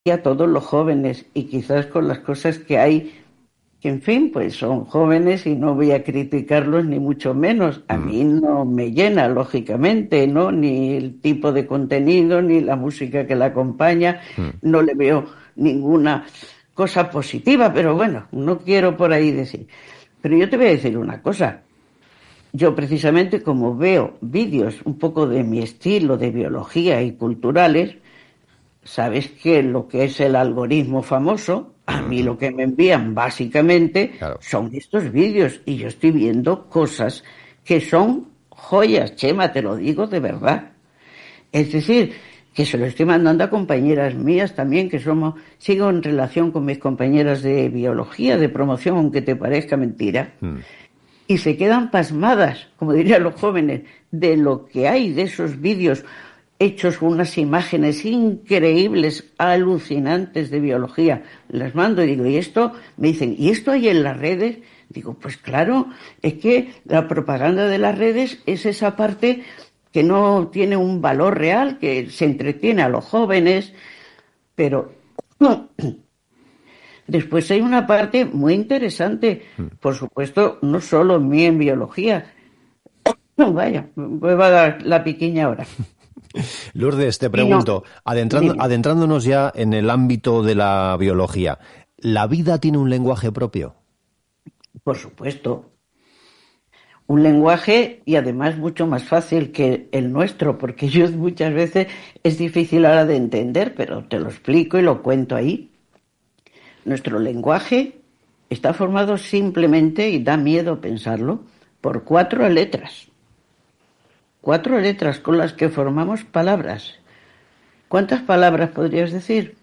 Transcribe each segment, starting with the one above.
a todos los jóvenes y quizás con las cosas que hay, que en fin, pues son jóvenes y no voy a criticarlos ni mucho menos. A Mm, mí no me llena, lógicamente, ¿no? Ni el tipo de contenido, ni la música que la acompaña, mm. no le veo ninguna cosa positiva, pero bueno, no quiero por ahí decir. Pero yo te voy a decir una cosa. Yo precisamente como veo vídeos un poco de mi estilo de biología y culturales, sabes que lo que es el algoritmo famoso, a mí Ujú. lo que me envían básicamente Claro. son estos vídeos y yo estoy viendo cosas que son joyas, Chema, te lo digo de verdad. Es decir, que se lo estoy mandando a compañeras mías también, que somos, sigo en relación con mis compañeras de biología, de promoción, aunque te parezca mentira, Mm. y se quedan pasmadas, como dirían los jóvenes, de lo que hay de esos vídeos hechos con unas imágenes increíbles, alucinantes de biología. Las mando y digo, ¿y esto? Me dicen, ¿y esto hay en las redes? Digo, pues claro, es que la propaganda de las redes es esa parte que no tiene un valor real, que se entretiene a los jóvenes, pero después hay una parte muy interesante, Mm. por supuesto, no solo en biología. No, vaya, me va a dar la piquiña ahora. Lourdes, te Y no, pregunto, dime, adentrándonos ya en el ámbito de la biología, ¿la vida tiene un lenguaje propio? por supuesto, un lenguaje y además mucho más fácil que el nuestro, porque yo muchas veces es difícil ahora de entender, pero te lo explico y lo cuento ahí. Nuestro lenguaje está formado simplemente, y da miedo pensarlo, por cuatro letras con las que formamos palabras. ¿Cuántas palabras podrías decir?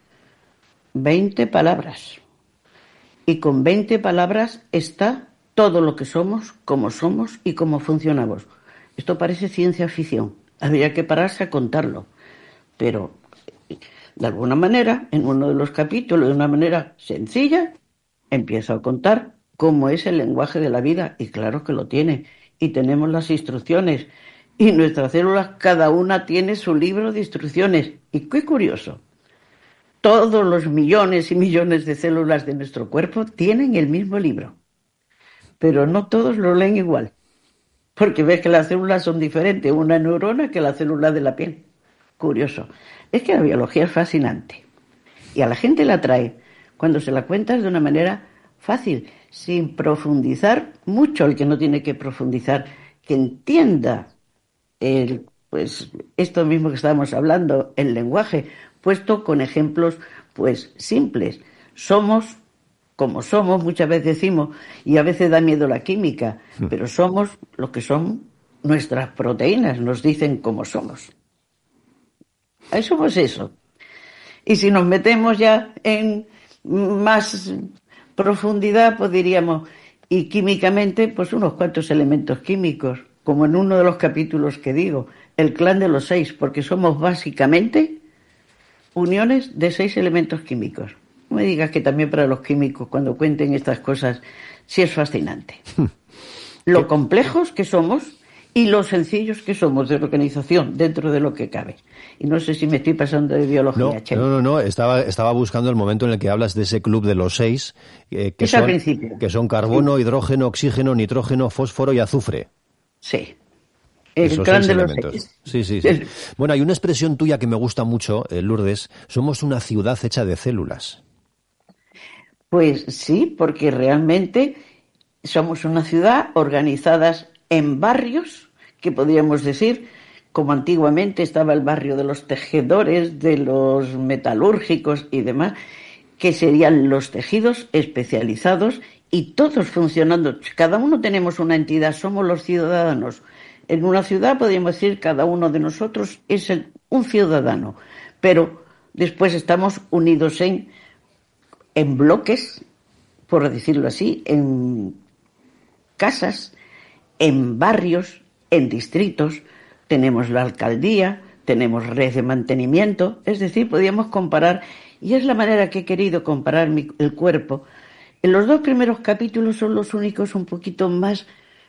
20 palabras. Y con 20 palabras está todo lo que somos y cómo funcionamos. Esto parece ciencia ficción. Habría que pararse a contarlo. Pero, de alguna manera, en uno de los capítulos, de una manera sencilla, empiezo a contar cómo es el lenguaje de la vida. Y claro que lo tiene. Y tenemos las instrucciones. Y nuestras células, cada una tiene su libro de instrucciones. Y qué curioso. Todos los millones y millones de células de nuestro cuerpo tienen el mismo libro, pero no todos lo leen igual, porque ves que las células son diferentes, una neurona que la célula de la piel. Curioso. Es que la biología es fascinante y a la gente la atrae cuando se la cuentas de una manera fácil, sin profundizar mucho el que no tiene que profundizar, que entienda pues esto mismo que estábamos hablando, el lenguaje, puesto con ejemplos pues simples. Somos como somos, muchas veces decimos, y a veces da miedo la química, Mm. pero somos lo que son nuestras proteínas, nos dicen cómo somos. Ahí somos eso. Y si nos metemos ya en más profundidad, pues diríamos, y químicamente, pues unos cuantos elementos químicos, como en uno de los capítulos que digo, el clan de los seis, porque somos básicamente uniones de 6 elementos químicos. No me digas que también para los químicos, cuando cuenten estas cosas, sí es fascinante. Lo ¿Qué? complejos que somos y lo sencillos que somos de organización dentro de lo que cabe. Y no sé si me estoy pasando de biología, No, Chema. no, no, no. Estaba buscando el momento en el que hablas de ese club de los seis, Es al principio. que son Sí, carbono, hidrógeno, oxígeno, nitrógeno, fósforo y azufre. sí. El Esos clan seis de los elementos. seis. Sí, sí, sí. Bueno, hay una expresión tuya que me gusta mucho, Lourdes. Somos una ciudad hecha de células. Pues sí, porque realmente somos una ciudad organizadas en barrios, que podríamos decir, como antiguamente estaba el barrio de los tejedores, de los metalúrgicos y demás, que serían los tejidos especializados y todos funcionando. Cada uno tenemos una entidad, somos los ciudadanos. En una ciudad podríamos decir cada uno de nosotros es un ciudadano, pero después estamos unidos en bloques, por decirlo así, en casas, en barrios, en distritos. Tenemos la alcaldía, tenemos red de mantenimiento, es decir, podríamos comparar, y es la manera que he querido comparar el cuerpo. En los dos primeros capítulos son los únicos un poquito más,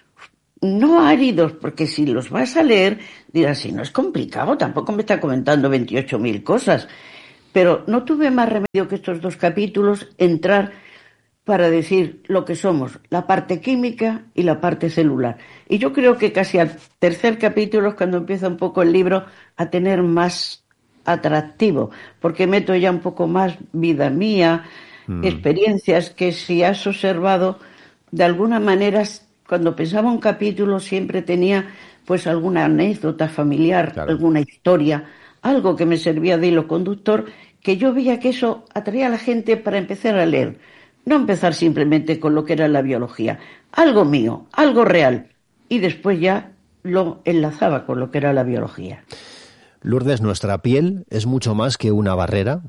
no áridos, porque si los vas a leer, dirás, si no es complicado, tampoco me está comentando 28.000 cosas, Pero no tuve más remedio que estos 2 capítulos entrar para decir lo que somos, la parte química y la parte celular. Y yo creo que casi al tercer capítulo es cuando empieza un poco el libro a tener más atractivo, porque meto ya un poco más vida mía, experiencias que, si has observado, de alguna manera, cuando pensaba un capítulo siempre tenía pues alguna anécdota familiar, Claro. alguna historia, algo que me servía de hilo conductor, que yo veía que eso atraía a la gente para empezar a leer. No empezar simplemente con lo que era la biología, algo mío, algo real, y después ya lo enlazaba con lo que era la biología. Lourdes, ¿nuestra piel es mucho más que una barrera?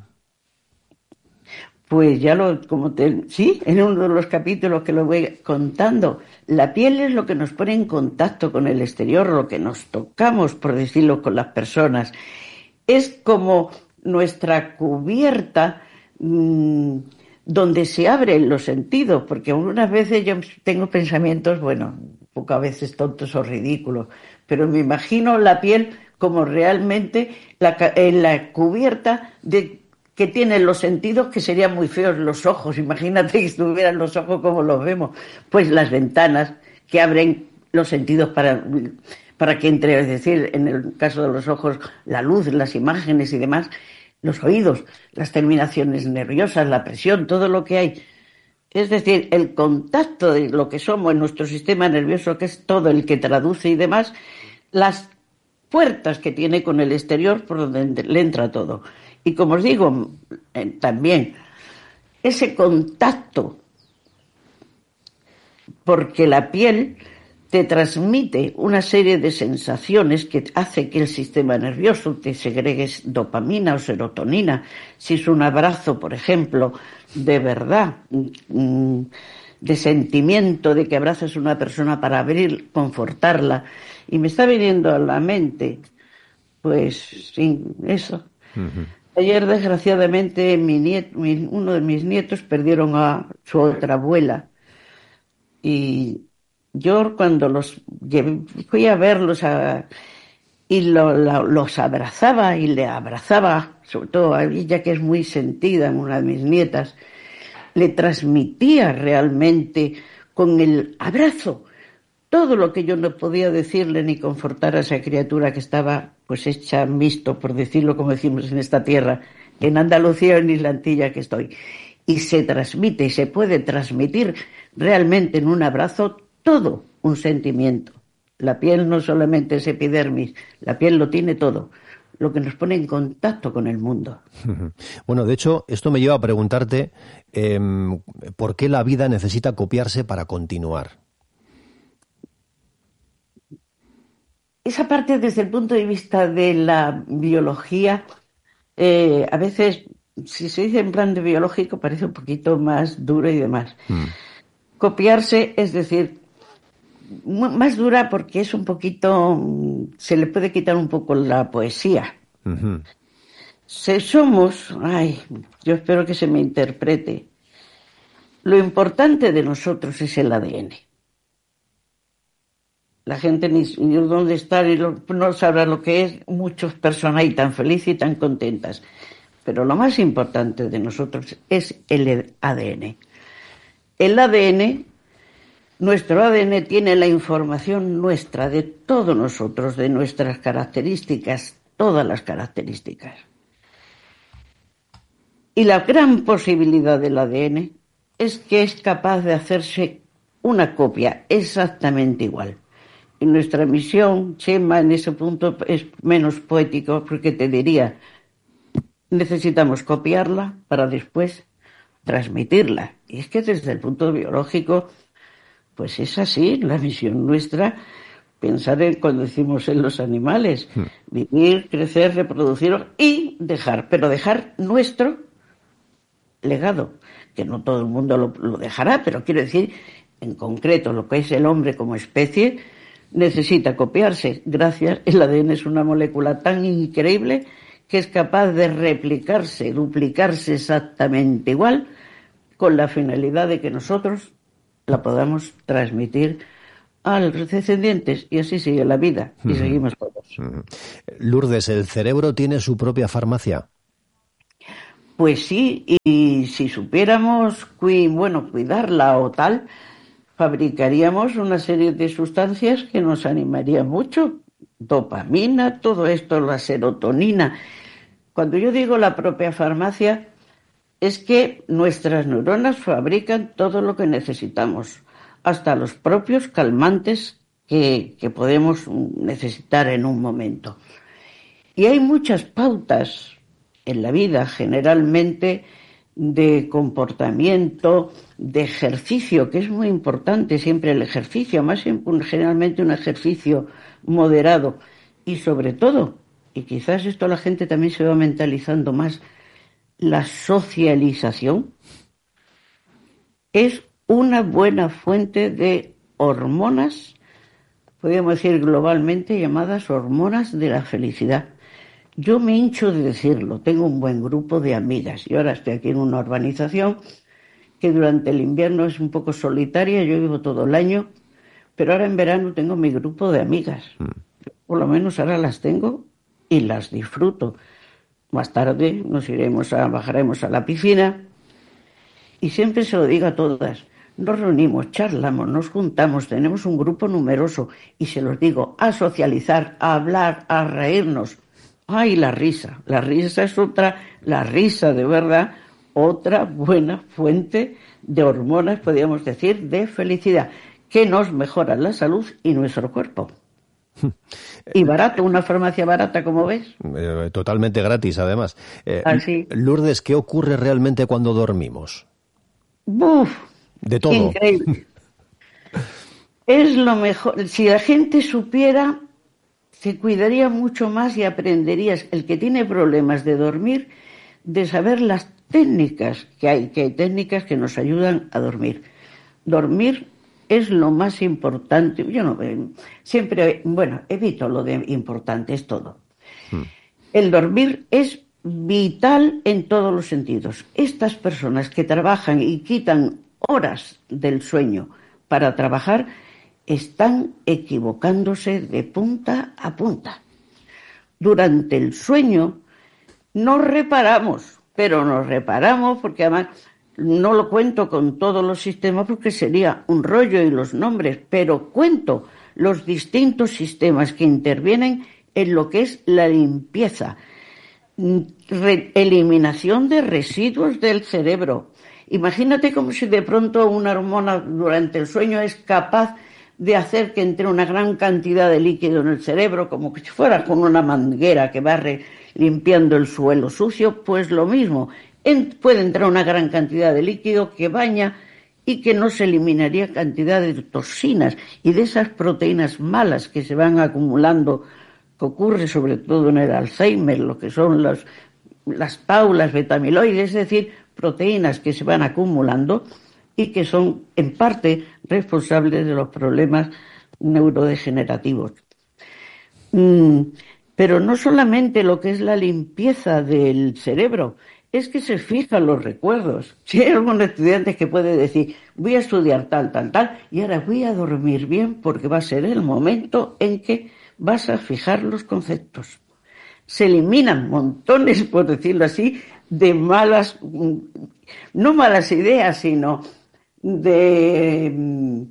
Pues ya sí, en uno de los capítulos que lo voy contando, la piel es lo que nos pone en contacto con el exterior, lo que nos tocamos, por decirlo, con las personas. Es como nuestra cubierta donde se abren los sentidos, porque algunas veces yo tengo pensamientos, bueno, pocas veces tontos o ridículos, pero me imagino la piel como realmente la cubierta que tienen los sentidos, que serían muy feos los ojos. Imagínate que estuvieran los ojos como los vemos. Pues las ventanas que abren los sentidos para que entre, es decir, en el caso de los ojos, la luz, las imágenes y demás, los oídos, las terminaciones nerviosas, la presión, todo lo que hay. Es decir, el contacto de lo que somos en nuestro sistema nervioso, que es todo el que traduce y demás, las puertas que tiene con el exterior por donde le entra todo. Y como os digo, también ese contacto, porque la piel te transmite una serie de sensaciones que hace que el sistema nervioso te segregue dopamina o serotonina. Si es un abrazo, por ejemplo, de verdad, de sentimiento, de que abrazas a una persona para confortarla. Y me está viniendo a la mente, pues, sí, eso. Uh-huh. Ayer, desgraciadamente, uno de mis nietos perdieron a su otra abuela. Y yo cuando fui a verlos y los abrazaba y le abrazaba, sobre todo a ella, que es muy sentida, una de mis nietas, le transmitía realmente con el abrazo todo lo que yo no podía decirle ni confortar a esa criatura que estaba pues hecha mixto, por decirlo como decimos en esta tierra, en Andalucía, en Isla Antilla que estoy. Y se transmite y se puede transmitir realmente en un abrazo todo un sentimiento. La piel no solamente es epidermis, la piel lo tiene todo, lo que nos pone en contacto con el mundo. Bueno, de hecho, esto me lleva a preguntarte ¿por qué la vida necesita copiarse para continuar? Esa parte, desde el punto de vista de la biología, a veces, si se dice en plan de biológico, parece un poquito más duro y demás. Copiarse, es decir, más dura porque es un poquito, se le puede quitar un poco la poesía. Uh-huh. Yo espero que se me interprete. Lo importante de nosotros es el ADN. La gente ni dónde está, no sabrá lo que es. Muchas personas ahí tan felices y tan contentas. Pero lo más importante de nosotros es el ADN. El ADN, nuestro ADN tiene la información nuestra, de todos nosotros, de nuestras características, todas las características. Y la gran posibilidad del ADN es que es capaz de hacerse una copia exactamente igual. Y nuestra misión, Chema, en ese punto es menos poético, porque te diría, necesitamos copiarla para después transmitirla. Y es que desde el punto biológico, pues es así, la misión nuestra, pensar en cuando decimos en los animales, vivir, crecer, reproducir y dejar, pero dejar nuestro legado, que no todo el mundo lo dejará, pero quiero decir, en concreto, lo que es el hombre como especie, necesita copiarse. Gracias, el ADN es una molécula tan increíble que es capaz de replicarse, duplicarse exactamente igual, con la finalidad de que nosotros la podamos transmitir a los descendientes, y así sigue la vida, y seguimos todos. Lourdes, ¿el cerebro tiene su propia farmacia? Pues sí, y si supiéramos cuidarla o tal, fabricaríamos una serie de sustancias que nos animarían mucho. Dopamina, todo esto, la serotonina. Cuando yo digo la propia farmacia, es que nuestras neuronas fabrican todo lo que necesitamos, hasta los propios calmantes que podemos necesitar en un momento. Y hay muchas pautas en la vida, generalmente de comportamiento, de ejercicio, que es muy importante siempre el ejercicio, más generalmente un ejercicio moderado. Y sobre todo, y quizás esto la gente también se va mentalizando más, la socialización es una buena fuente de hormonas, podríamos decir globalmente llamadas hormonas de la felicidad. Yo me hincho de decirlo, tengo un buen grupo de amigas y ahora estoy aquí en una urbanización que durante el invierno es un poco solitaria, yo vivo todo el año, pero ahora en verano tengo mi grupo de amigas. Por lo menos ahora las tengo y las disfruto. Más tarde bajaremos a la piscina y siempre se lo digo a todas. Nos reunimos, charlamos, nos juntamos, tenemos un grupo numeroso y se los digo, a socializar, a hablar, a reírnos. ¡Ay, la risa! La risa es la risa de verdad, otra buena fuente de hormonas, podríamos decir, de felicidad, que nos mejora la salud y nuestro cuerpo. Y barato, una farmacia barata, como ves. Totalmente gratis, además. Así. Lourdes, ¿qué ocurre realmente cuando dormimos? ¡Buf! De todo. Increíble. Es lo mejor. Si la gente supiera, se cuidaría mucho más y aprenderías, el que tiene problemas de dormir, de saber las técnicas que hay técnicas que nos ayudan a dormir. Dormir es lo más importante. Yo no siempre, evito lo de importante, es todo. El dormir es vital en todos los sentidos. Estas personas que trabajan y quitan horas del sueño para trabajar están equivocándose de punta a punta. Durante el sueño nos reparamos, pero nos reparamos porque además no lo cuento con todos los sistemas porque sería un rollo y los nombres, pero cuento los distintos sistemas que intervienen en lo que es la limpieza, eliminación de residuos del cerebro. Imagínate como si de pronto una hormona durante el sueño es capaz de hacer que entre una gran cantidad de líquido en el cerebro, como si fuera con una manguera que va limpiando el suelo sucio, pues lo mismo. Puede entrar una gran cantidad de líquido que baña y que no se eliminaría cantidad de toxinas y de esas proteínas malas que se van acumulando, que ocurre sobre todo en el Alzheimer, lo que son las paulas betamiloides, es decir, proteínas que se van acumulando y que son en parte responsables de los problemas neurodegenerativos. Pero no solamente lo que es la limpieza del cerebro, es que se fijan los recuerdos. Si hay algún estudiante que puede decir, voy a estudiar tal, y ahora voy a dormir bien porque va a ser el momento en que vas a fijar los conceptos. Se eliminan montones, por decirlo así, de no malas ideas, sino de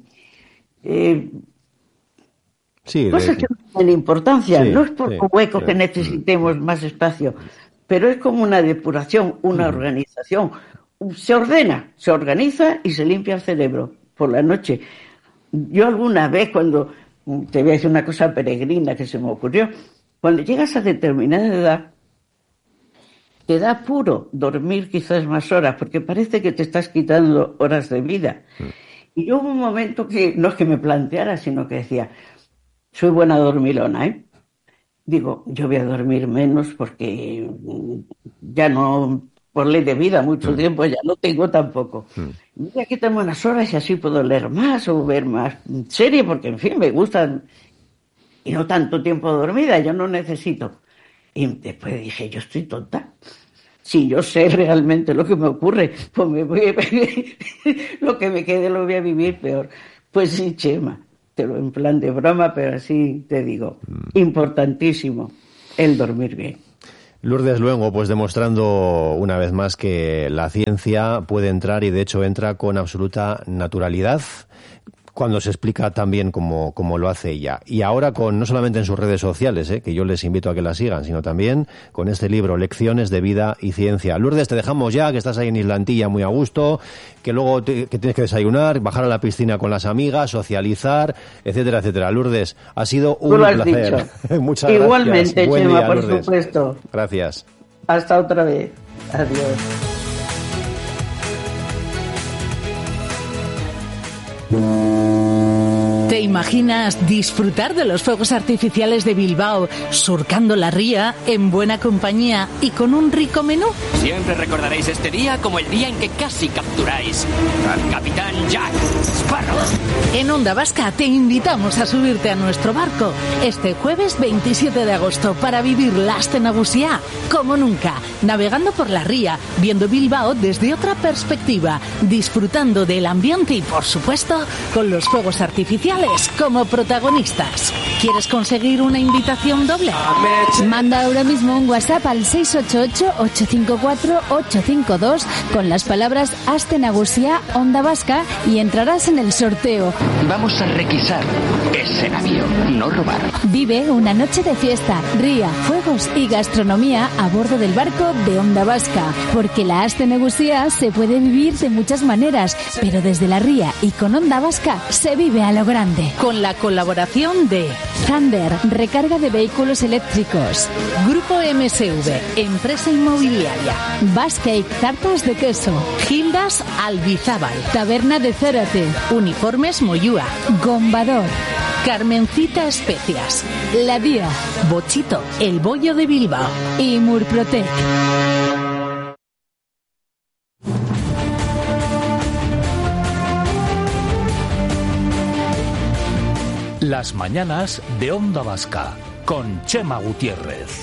cosas que no tienen importancia. No es por huecos que necesitemos más espacio, pero es como una depuración, una organización. Se ordena, se organiza y se limpia el cerebro por la noche. Yo alguna vez, cuando te voy a decir una cosa peregrina que se me ocurrió, cuando llegas a determinada edad, te da apuro dormir quizás más horas, porque parece que te estás quitando horas de vida. Y hubo un momento que no es que me planteara, sino que decía, soy buena dormilona, ¿eh? Digo, yo voy a dormir menos porque ya no, por ley de vida, mucho tiempo ya no tengo tampoco. Voy a quitarme unas horas y así puedo leer más o ver más serie, porque en fin, me gustan y no tanto tiempo dormida, yo no necesito. Y después dije, yo estoy tonta. Si yo sé realmente lo que me ocurre, pues lo que me quede lo voy a vivir peor. Pues sí, Chema. En plan de broma, pero así te digo, importantísimo el dormir bien. Lourdes Luengo, pues demostrando una vez más que la ciencia puede entrar, y de hecho entra con absoluta naturalidad cuando se explica tan bien como lo hace ella. Y ahora no solamente en sus redes sociales, que yo les invito a que la sigan, sino también con este libro, Lecciones de Vida y Ciencia. Lourdes, te dejamos ya, que estás ahí en Islantilla muy a gusto, que luego que tienes que desayunar, bajar a la piscina con las amigas, socializar, etcétera, etcétera. Lourdes, ha sido un placer. Muchas Igualmente, gracias. Buen Chema, día, por Lourdes. supuesto. Gracias. Hasta otra vez. Adiós. ¿Te imaginas disfrutar de los fuegos artificiales de Bilbao, surcando la ría, en buena compañía y con un rico menú? Siempre recordaréis este día como el día en que casi capturáis al capitán Jack Sparrow. En Onda Vasca te invitamos a subirte a nuestro barco este jueves 27 de agosto para vivir la Aste Nagusia como nunca, navegando por la ría, viendo Bilbao desde otra perspectiva, disfrutando del ambiente y, por supuesto, con los fuegos artificiales como protagonistas. ¿Quieres conseguir una invitación doble? Manda ahora mismo un WhatsApp al 688-854-852 con las palabras Aste Nagusia Onda Vasca y entrarás en el sorteo. Vamos a requisar ese navío, no robar. Vive una noche de fiesta, ría, fuegos y gastronomía a bordo del barco de Onda Vasca, porque la Aste Nagusia se puede vivir de muchas maneras, pero desde la ría y con Onda Vasca se vive a lo grande. Con la colaboración de Thunder, recarga de vehículos eléctricos. Grupo MSV, empresa inmobiliaria. Bascake, tartas de queso. Gildas Albizábal. Taberna de Zárate. Uniformes Moyúa. Gombador. Carmencita Especias. La Día. Bochito, el bollo de Bilbao. Y Murprotec. Las mañanas de Onda Vasca, con Chema Gutiérrez.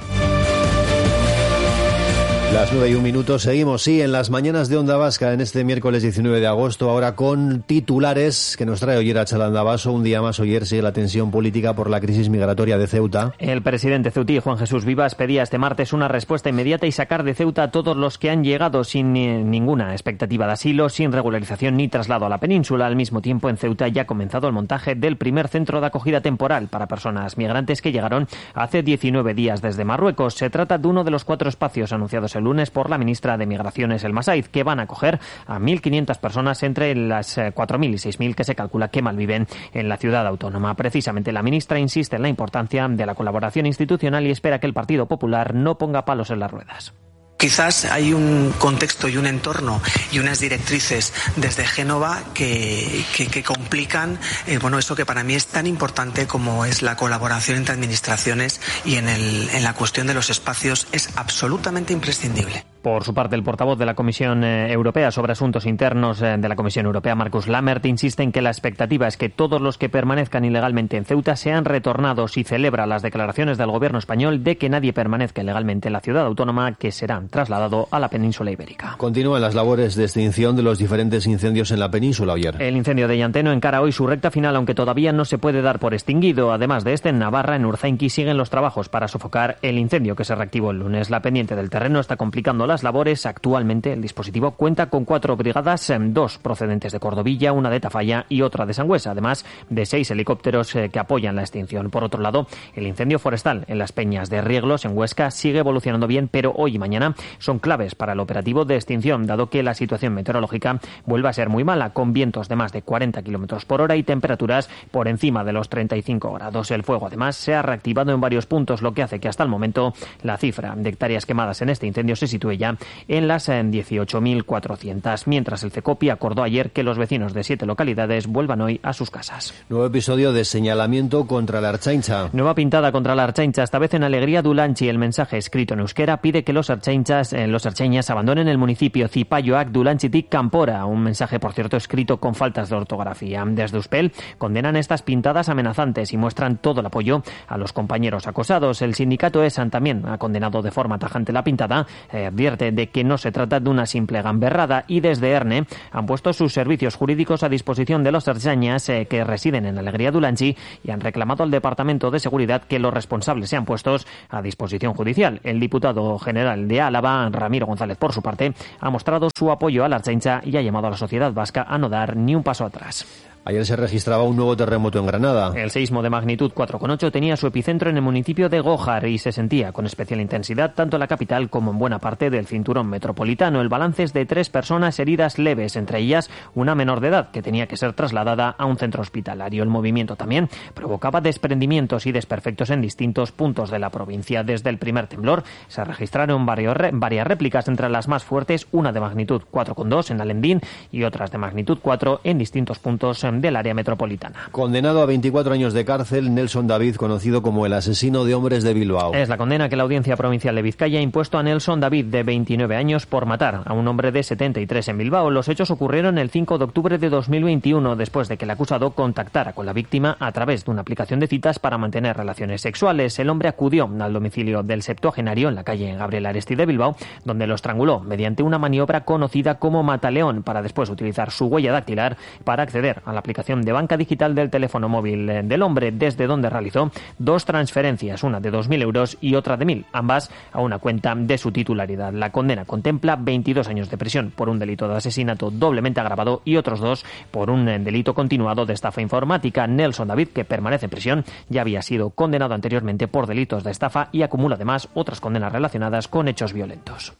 Las 9:01, seguimos, sí, en las mañanas de Onda Vasca, en este miércoles 19 de agosto, ahora con titulares que nos trae Oyer Achalandabaso. Un día más, Oyer, sigue la tensión política por la crisis migratoria de Ceuta. El presidente ceutí, Juan Jesús Vivas, pedía este martes una respuesta inmediata y sacar de Ceuta a todos los que han llegado sin ninguna expectativa de asilo, sin regularización ni traslado a la península. Al mismo tiempo, en Ceuta ya ha comenzado el montaje del primer centro de acogida temporal para personas migrantes que llegaron hace 19 días desde Marruecos. Se trata de uno de los 4 espacios anunciados el lunes por la ministra de Migraciones, El Masaiz, que van a acoger a 1.500 personas entre las 4.000 y 6.000 que se calcula que malviven en la ciudad autónoma. Precisamente la ministra insiste en la importancia de la colaboración institucional y espera que el Partido Popular no ponga palos en las ruedas. Quizás hay un contexto y un entorno y unas directrices desde Génova que complican eso que para mí es tan importante como es la colaboración entre administraciones, y en la cuestión de los espacios es absolutamente imprescindible. Por su parte, el portavoz de la Comisión Europea sobre Asuntos Internos de la Comisión Europea, Markus Lammert, insiste en que la expectativa es que todos los que permanezcan ilegalmente en Ceuta sean retornados y celebra las declaraciones del gobierno español de que nadie permanezca ilegalmente en la ciudad autónoma, que serán trasladado a la península ibérica. Continúan las labores de extinción de los diferentes incendios en la península, Oyer. El incendio de Llanteno encara hoy su recta final, aunque todavía no se puede dar por extinguido. Además de este, en Navarra, en Urzainqui, siguen los trabajos para sofocar el incendio que se reactivó el lunes. La pendiente del terreno está complicando las labores. Actualmente el dispositivo cuenta con 4 brigadas, 2 procedentes de Cordovilla, una de Tafalla y otra de Sangüesa, además de 6 helicópteros que apoyan la extinción. Por otro lado, el incendio forestal en las Peñas de Rieglos, en Huesca, sigue evolucionando bien, pero hoy y mañana son claves para el operativo de extinción, dado que la situación meteorológica vuelve a ser muy mala, con vientos de más de 40 kilómetros por hora y temperaturas por encima de los 35 grados. El fuego, además, se ha reactivado en varios puntos, lo que hace que hasta el momento la cifra de hectáreas quemadas en este incendio se sitúe ya en las 18.400, mientras el CECOPI acordó ayer que los vecinos de 7 localidades vuelvan hoy a sus casas. Nuevo episodio de señalamiento contra la Ertzaintza. Nueva pintada contra la Ertzaintza, esta vez en Alegría Dulanchi. El mensaje escrito en euskera pide que los ertzainas abandonen el municipio. Zipaioak Dulantzitik Kanpora, un mensaje, por cierto, escrito con faltas de ortografía. Desde Euspel condenan estas pintadas amenazantes y muestran todo el apoyo a los compañeros acosados. El sindicato ESAN también ha condenado de forma tajante la pintada, advierte advierte de que no se trata de una simple gamberrada y desde ERNE han puesto sus servicios jurídicos a disposición de los ertzainas que residen en Alegría Dulantzi y han reclamado al Departamento de Seguridad que los responsables sean puestos a disposición judicial. El diputado general de Álava, Ramiro González, por su parte, ha mostrado su apoyo a la Ertzaintza y ha llamado a la sociedad vasca a no dar ni un paso atrás. Ayer se registraba un nuevo terremoto en Granada. El seísmo de magnitud 4,8 tenía su epicentro en el municipio de Gójar y se sentía con especial intensidad tanto en la capital como en buena parte del cinturón metropolitano. El balance es de 3 personas heridas leves, entre ellas una menor de edad que tenía que ser trasladada a un centro hospitalario. El movimiento también provocaba desprendimientos y desperfectos en distintos puntos de la provincia. Desde el primer temblor se registraron varias réplicas, entre las más fuertes una de magnitud 4,2 en Alendín y otras de magnitud 4 en distintos puntos del área metropolitana. Condenado a 24 años de cárcel, Nelson David, conocido como el asesino de hombres de Bilbao. Es la condena que la Audiencia Provincial de Vizcaya ha impuesto a Nelson David, de 29 años, por matar a un hombre de 73 en Bilbao. Los hechos ocurrieron el 5 de octubre de 2021, después de que el acusado contactara con la víctima a través de una aplicación de citas para mantener relaciones sexuales. El hombre acudió al domicilio del septuagenario en la calle Gabriel Aresti de Bilbao, donde lo estranguló mediante una maniobra conocida como mataleón, para después utilizar su huella dactilar para acceder a la aplicación de banca digital del teléfono móvil del hombre, desde donde realizó 2 transferencias, una de 2.000 euros y otra de 1.000, ambas a una cuenta de su titularidad. La condena contempla 22 años de prisión por un delito de asesinato doblemente agravado y otros 2 por un delito continuado de estafa informática. Nelson David, que permanece en prisión, ya había sido condenado anteriormente por delitos de estafa y acumula además otras condenas relacionadas con hechos violentos.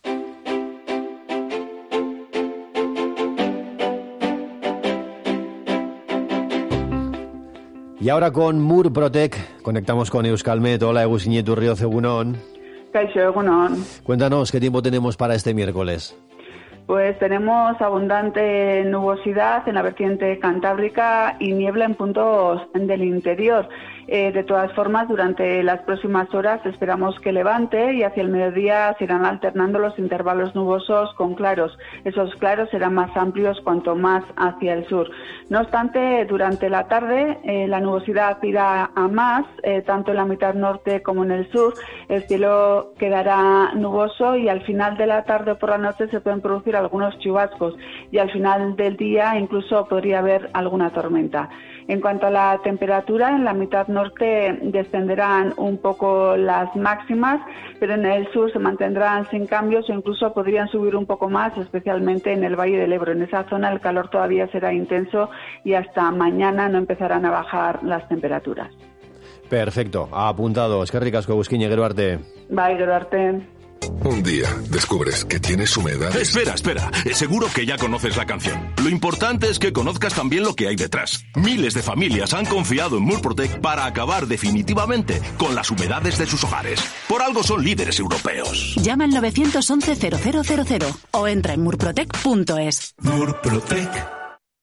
Y ahora con Murprotec conectamos con Euskalmet. Hola, Egusiñetu Ríoz, egunon. Kaixo, egunon. Cuéntanos, ¿qué tiempo tenemos para este miércoles? Pues tenemos abundante nubosidad en la vertiente cantábrica y niebla en puntos del interior. De todas formas, durante las próximas horas esperamos que levante y hacia el mediodía se irán alternando los intervalos nubosos con claros. Esos claros serán más amplios cuanto más hacia el sur. No obstante, durante la tarde la nubosidad irá a más, tanto en la mitad norte como en el sur. El cielo quedará nuboso y al final de la tarde o por la noche se pueden producir algunos chubascos y al final del día incluso podría haber alguna tormenta. En cuanto a la temperatura, en la mitad norte descenderán un poco las máximas, pero en el sur se mantendrán sin cambios o incluso podrían subir un poco más, especialmente en el Valle del Ebro. En esa zona el calor todavía será intenso y hasta mañana no empezarán a bajar las temperaturas. Perfecto, apuntado. Eskerrik asko, Eguskiñe, gero arte. Bai, gero arte. Un día descubres que tienes humedades. Espera. Seguro que ya conoces la canción. Lo importante es que conozcas también lo que hay detrás. Miles de familias han confiado en Murprotec para acabar definitivamente con las humedades de sus hogares. Por algo son líderes europeos. Llama al 911-0000 o entra en murprotec.es. Murprotec.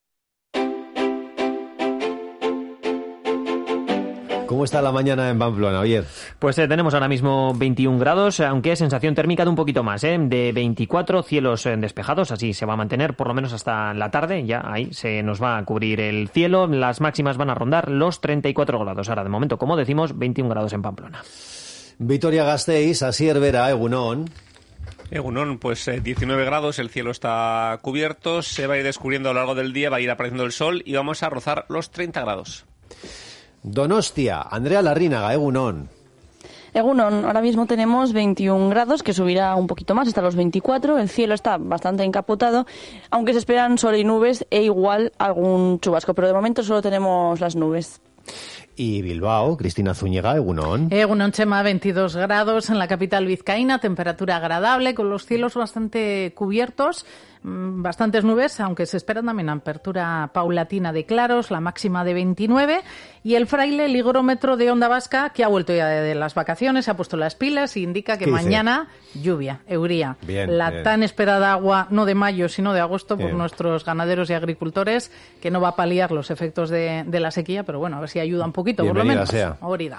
¿Cómo está la mañana en Pamplona, ayer? Pues tenemos ahora mismo 21 grados, aunque sensación térmica de un poquito más, de 24, cielos despejados, así se va a mantener por lo menos hasta la tarde, ya ahí se nos va a cubrir el cielo, las máximas van a rondar los 34 grados, ahora de momento, como decimos, 21 grados en Pamplona. Vitoria-Gasteiz, Asier Vera, egunon. Egunon, pues 19 grados, el cielo está cubierto, se va a ir descubriendo a lo largo del día, va a ir apareciendo el sol y vamos a rozar los 30 grados. Donostia, Andrea Larrínaga, egunon. Egunon, ahora mismo tenemos 21 grados, que subirá un poquito más hasta los 24. El cielo está bastante encapotado, aunque se esperan sol y nubes e igual algún chubasco, pero de momento solo tenemos las nubes. Y Bilbao, Cristina Zúñiga, egunon. Egunon, Chema, 22 grados en la capital vizcaína, temperatura agradable, con los cielos bastante cubiertos, bastantes nubes, aunque se espera también apertura paulatina de claros, la máxima de 29, y el fraile, el higrómetro de Onda Vasca, que ha vuelto ya de las vacaciones, se ha puesto las pilas y indica que mañana lluvia, euría. Bien, la tan esperada agua, no de mayo, sino de agosto, por nuestros ganaderos y agricultores, que no va a paliar los efectos de la sequía, pero bueno, a ver si ayuda un poquito, por lo menos. Sea. Ahorita.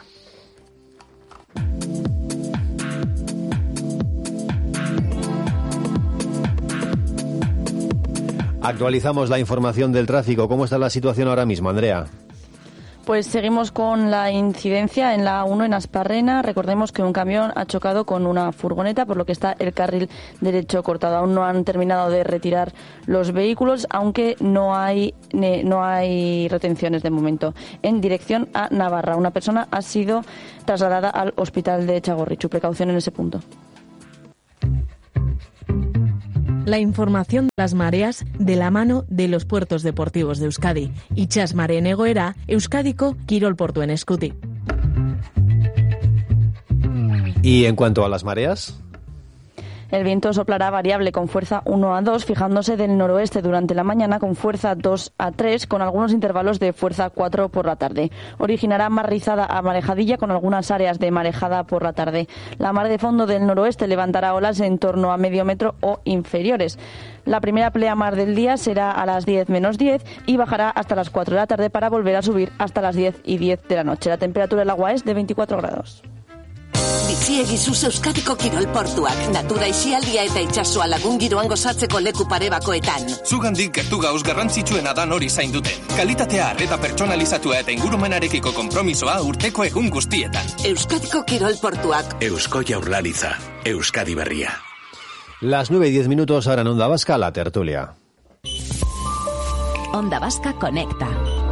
Actualizamos la información del tráfico. ¿Cómo está la situación ahora mismo, Andrea? Pues seguimos con la incidencia en la A1 en Asparrena. Recordemos que un camión ha chocado con una furgoneta, por lo que está el carril derecho cortado. Aún no han terminado de retirar los vehículos, aunque no hay retenciones de momento. En dirección a Navarra, una persona ha sido trasladada al hospital de Txagorritxu. Precaución en ese punto. La información de las mareas de la mano de los puertos deportivos de Euskadi. Itxas mareen egoera, Euskadiko kirol portuen eskutik. Y en cuanto a las mareas... El viento soplará variable con fuerza 1 a 2, fijándose del noroeste durante la mañana con fuerza 2 a 3, con algunos intervalos de fuerza 4 por la tarde. Originará mar rizada a marejadilla con algunas áreas de marejada por la tarde. La mar de fondo del noroeste levantará olas en torno a medio metro o inferiores. La primera pleamar del día será a las 10 menos 10 y bajará hasta las 4 de la tarde para volver a subir hasta las 10 y 10 de la noche. La temperatura del agua es de 24 grados. Biziegizuz Euskadiko kirol portuak, natura isialdia eta itsasoa lagun giroan gozatzeko leku parebakoetan. Zugandik gertu gauz garrantzitsuena da nori zainduten. Kalitatea, arreta pertsonalizatua eta ingurumenarekiko konpromisoa urteko egun guztietan. Euskadiko kirol portuak. Eusko Jaurlaritza, Euskadi berria. Las 9:10, ahora en Onda Vasca, la tertulia. Onda Vasca conecta.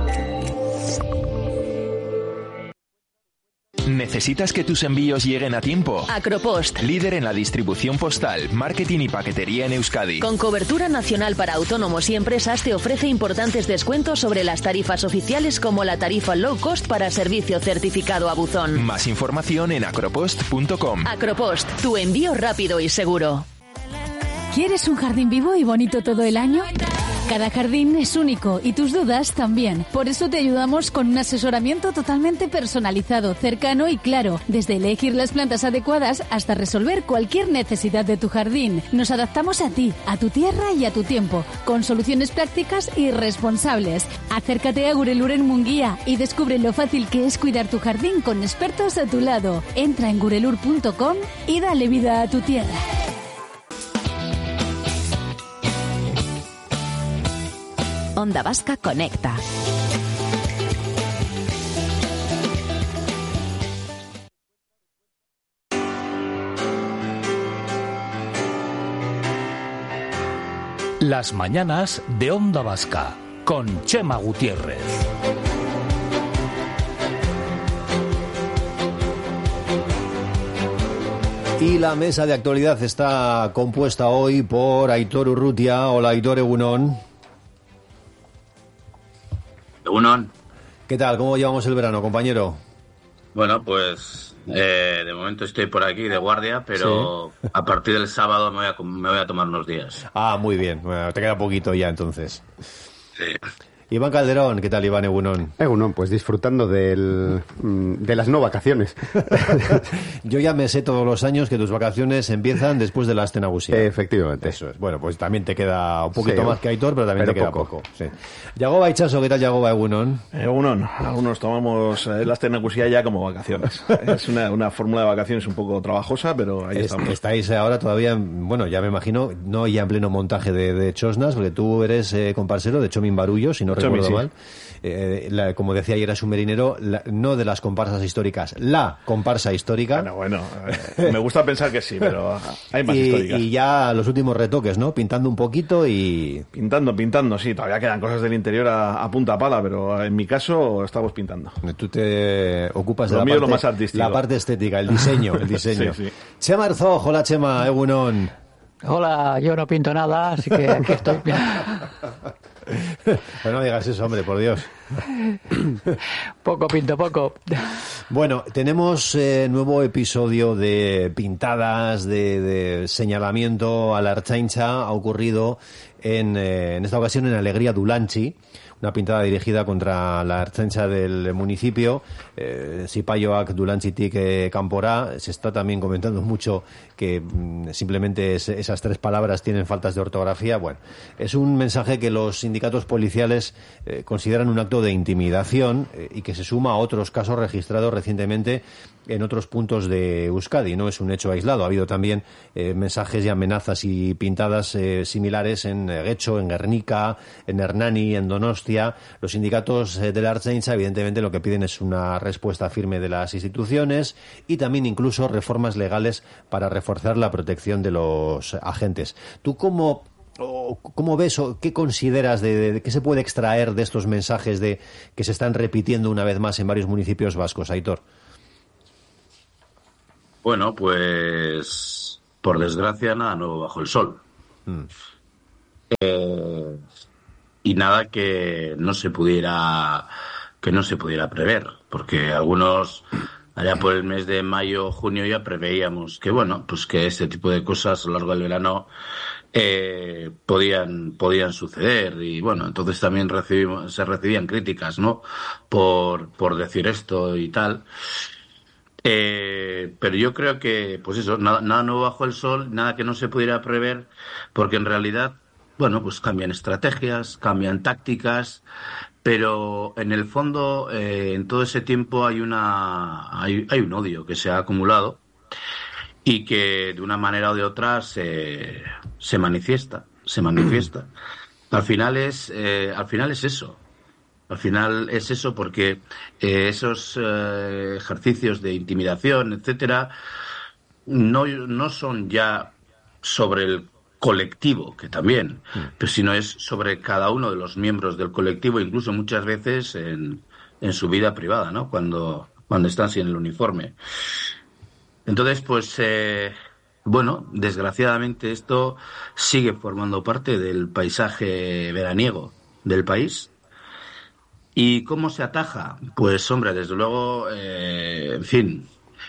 ¿Necesitas que tus envíos lleguen a tiempo? Acropost. Líder en la distribución postal, marketing y paquetería en Euskadi. Con cobertura nacional para autónomos y empresas, te ofrece importantes descuentos sobre las tarifas oficiales, como la tarifa low cost para servicio certificado a buzón. Más información en acropost.com. Acropost, tu envío rápido y seguro. ¿Quieres un jardín vivo y bonito todo el año? Cada jardín es único y tus dudas también. Por eso te ayudamos con un asesoramiento totalmente personalizado, cercano y claro, desde elegir las plantas adecuadas hasta resolver cualquier necesidad de tu jardín. Nos adaptamos a ti, a tu tierra y a tu tiempo, con soluciones prácticas y responsables. Acércate a Gurelur en Munguía y descubre lo fácil que es cuidar tu jardín con expertos a tu lado. Entra en gurelur.com y dale vida a tu tierra. Onda Vasca conecta. Las mañanas de Onda Vasca con Chema Gutiérrez. Y la mesa de actualidad está compuesta hoy por Aitor Urrutia. Hola, Aitor, egunon. Egunon. ¿Qué tal? ¿Cómo llevamos el verano, compañero? Bueno, pues de momento estoy por aquí de guardia, pero sí. A partir del sábado me voy a tomar unos días. Ah, muy bien. Bueno, te queda poquito ya, entonces. Sí. Iván Calderón, ¿qué tal, Iván? Egunon. Egunon, pues disfrutando de las no vacaciones. Yo ya me sé todos los años que tus vacaciones empiezan después de la Aste Nagusia. Efectivamente. Eso es. Bueno, pues también te queda un poquito más que Aitor, pero también te queda poco. Sí. Yagoba Itxaso, ¿qué tal, Yagoba? Egunon. Egunon. Algunos tomamos la Aste Nagusia ya como vacaciones. Es una fórmula de vacaciones un poco trabajosa, pero ahí estamos. Estáis ahora todavía, bueno, ya me imagino, no ya en pleno montaje de Chosnas, porque tú eres comparsero de Chomin Barullo, si no recuerdo mal. Como decía ayer, era submarinero, no de las comparsas históricas, la comparsa histórica. Bueno, me gusta pensar que sí, pero hay más históricas. Y ya los últimos retoques, ¿no? Pintando un poquito y... Pintando, sí. Todavía quedan cosas del interior a punta pala, pero en mi caso estamos pintando. Tú te ocupas de lo más artístico. La parte estética, el diseño. Sí. Chema Arzoj, hola Chema, egunon. Hola, yo no pinto nada, así que aquí estoy. Pero no digas eso, hombre, por Dios. Poco pinto, poco. Bueno, tenemos nuevo episodio de pintadas, de señalamiento a la Ertzaintza. Ha ocurrido en esta ocasión en Alegría Dulantzi, una pintada dirigida contra la Ertzaintza del municipio, Zipaioak Dulantzitik Kanpora. Se está también comentando mucho que simplemente esas tres palabras tienen faltas de ortografía. Bueno, es un mensaje que los sindicatos policiales consideran un acto de intimidación y que se suma a otros casos registrados recientemente en otros puntos de Euskadi. No es un hecho aislado. Ha habido también mensajes y amenazas y pintadas similares en Getxo, en Gernika, en Hernani, en Donostia, decía, los sindicatos de la Ertzaintza evidentemente lo que piden es una respuesta firme de las instituciones y también incluso reformas legales para reforzar la protección de los agentes. ¿Tú cómo ves o qué consideras de qué se puede extraer de estos mensajes de que se están repitiendo una vez más en varios municipios vascos, Aitor? Bueno, pues por desgracia nada nuevo bajo el sol. Y nada que no se pudiera prever, porque algunos allá por el mes de mayo o junio ya preveíamos que bueno, pues que este tipo de cosas a lo largo del verano podían suceder, y bueno, entonces también se recibían críticas, ¿no? por decir esto y tal. Pero yo creo que, pues eso, nada nuevo bajo el sol, nada que no se pudiera prever, porque en realidad, bueno, pues cambian estrategias, cambian tácticas, pero en el fondo, en todo ese tiempo hay un odio que se ha acumulado y que de una manera o de otra se manifiesta. Al final es eso. Al final es eso, porque esos ejercicios de intimidación, etcétera, no son ya sobre el colectivo, que también, pero sino es sobre cada uno de los miembros del colectivo, incluso muchas veces en su vida privada, ¿no? Cuando están sin el uniforme. Entonces, pues, bueno, desgraciadamente esto sigue formando parte del paisaje veraniego del país. ¿Y cómo se ataja? Pues, hombre, desde luego, en fin,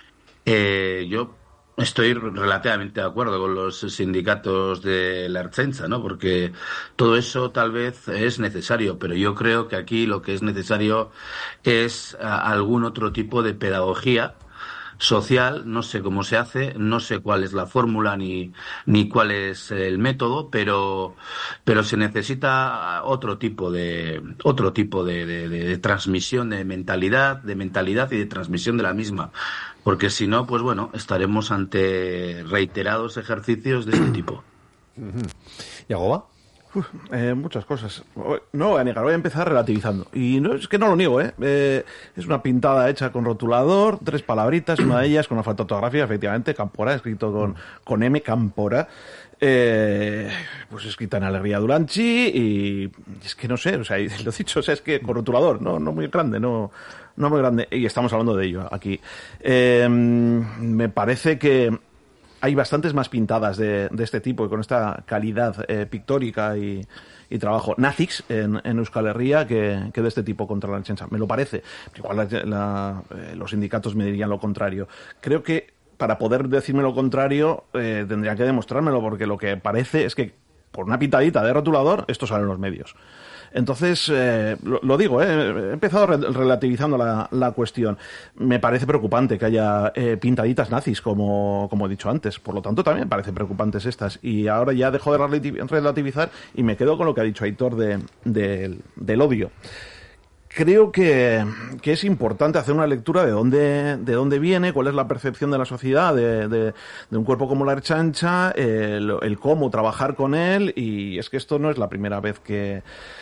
yo estoy relativamente de acuerdo con los sindicatos de la Ertzaintza, ¿no? Porque todo eso tal vez es necesario, pero yo creo que aquí lo que es necesario es algún otro tipo de pedagogía social. No sé cómo se hace, no sé cuál es la fórmula ni cuál es el método, pero se necesita otro tipo de transmisión de mentalidad y de transmisión de la misma, porque si no, pues bueno, estaremos ante reiterados ejercicios de este tipo. ¿Yagoba? Muchas cosas. No voy a negar, voy a empezar relativizando. Y no es que no lo niego, es una pintada hecha con rotulador, 3 palabritas, una de ellas con una falta ortográfica, efectivamente, Cámpora, escrito con M, Cámpora. Pues escrita en Alegría Duranchi, y es que no sé, o sea, lo dicho, o sea, es que con rotulador, no muy grande, no muy grande, y estamos hablando de ello aquí. Me parece que hay bastantes más pintadas de este tipo y con esta calidad pictórica y trabajo nazis en Euskal Herria que de este tipo contra la Ertzaintza. Me lo parece. Igual los sindicatos me dirían lo contrario. Creo que para poder decirme lo contrario tendría que demostrármelo, porque lo que parece es que por una pintadita de rotulador esto sale en los medios. Entonces, lo digo, he empezado relativizando la cuestión. Me parece preocupante que haya pintaditas nazis, como he dicho antes. Por lo tanto, también me parecen preocupantes estas. Y ahora ya dejo de relativizar y me quedo con lo que ha dicho Aitor del odio. Creo que es importante hacer una lectura de dónde viene, cuál es la percepción de la sociedad de un cuerpo como la Ertzaintza, el cómo trabajar con él, y es que esto no es la primera vez que